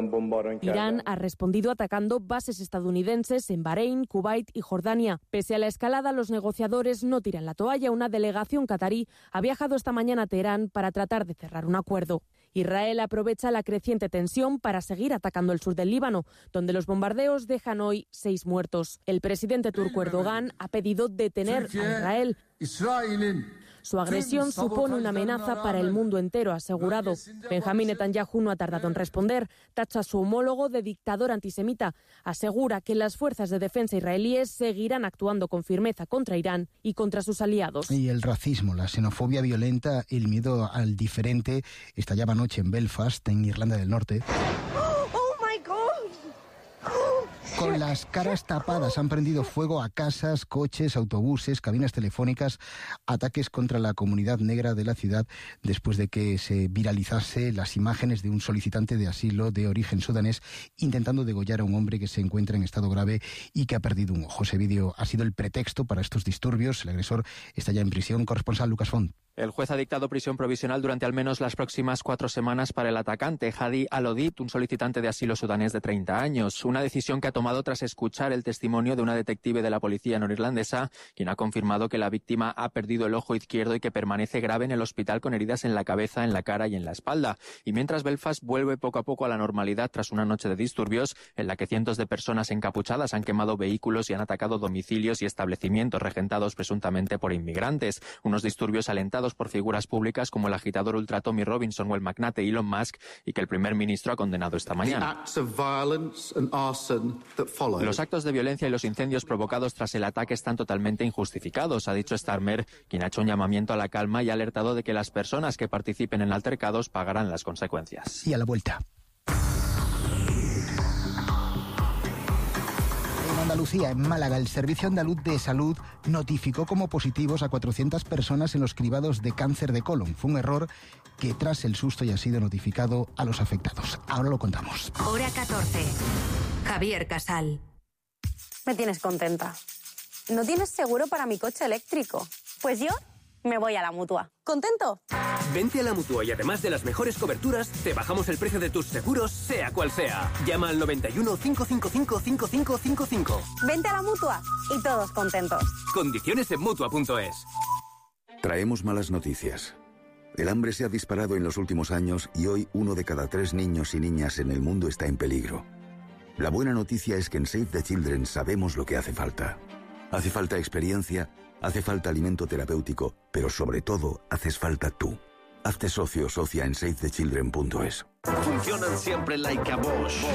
Irán ha respondido atacando bases estadounidenses en Bahrein, Kuwait y Jordania. Pese a la escalada, los negociadores no tiran la toalla. Una delegación catarí ha viajado esta mañana a Teherán para tratar de cerrar un acuerdo. Israel aprovecha la creciente tensión para seguir atacando el sur del Líbano, donde los bombardeos dejan hoy 6 muertos. El presidente turco Erdogan ha pedido detener a Israel. Su agresión supone una amenaza para el mundo entero, ha asegurado. Benjamín Netanyahu no ha tardado en responder. Tacha a su homólogo de dictador antisemita. Asegura que las fuerzas de defensa israelíes seguirán actuando con firmeza contra Irán y contra sus aliados. Y el racismo, la xenofobia violenta, el miedo al diferente estallaba anoche en Belfast, en Irlanda del Norte. Con las caras tapadas han prendido fuego a casas, coches, autobuses, cabinas telefónicas, ataques contra la comunidad negra de la ciudad después de que se viralizase las imágenes de un solicitante de asilo de origen sudanés intentando degollar a un hombre que se encuentra en estado grave y que ha perdido un ojo. Ese vídeo ha sido el pretexto para estos disturbios. El agresor está ya en prisión. Corresponsal Lucas Font. El juez ha dictado prisión provisional durante al menos las próximas 4 semanas para el atacante, Hadi Al-Odid, un solicitante de asilo sudanés de 30 años. Una decisión que ha tomado tras escuchar el testimonio de una detective de la policía norirlandesa, quien ha confirmado que la víctima ha perdido el ojo izquierdo y que permanece grave en el hospital con heridas en la cabeza, en la cara y en la espalda. Y mientras Belfast vuelve poco a poco a la normalidad tras una noche de disturbios en la que cientos de personas encapuchadas han quemado vehículos y han atacado domicilios y establecimientos regentados presuntamente por inmigrantes. Unos disturbios alentados liderados por figuras públicas como el agitador ultra Tommy Robinson o el magnate Elon Musk, y que el primer ministro ha condenado esta mañana. Los actos de violencia y los incendios provocados tras el ataque están totalmente injustificados, ha dicho Starmer, quien ha hecho un llamamiento a la calma y ha alertado de que las personas que participen en altercados pagarán las consecuencias. Y a la vuelta. En Andalucía, en Málaga, el Servicio Andaluz de Salud notificó como positivos a 400 personas en los cribados de cáncer de colon. Fue un error que tras el susto ya ha sido notificado a los afectados. Ahora lo contamos. Hora 14. Javier Casal. Me tienes contenta. ¿No tienes seguro para mi coche eléctrico? Pues yo me voy a la Mutua. ¿Contento? Vente a la Mutua y además de las mejores coberturas, te bajamos el precio de tus seguros, sea cual sea. Llama al 91 555 5555. Vente a la Mutua y todos contentos. Condiciones en Mutua.es. Traemos malas noticias. El hambre se ha disparado en los últimos años y hoy 1 de cada 3 niños y niñas en el mundo está en peligro. La buena noticia es que en Save the Children sabemos lo que hace falta. Hace falta experiencia, hace falta alimento terapéutico, pero sobre todo, haces falta tú. Hazte socio o socia en SaveTheChildren.es. Funcionan siempre like a Bosch.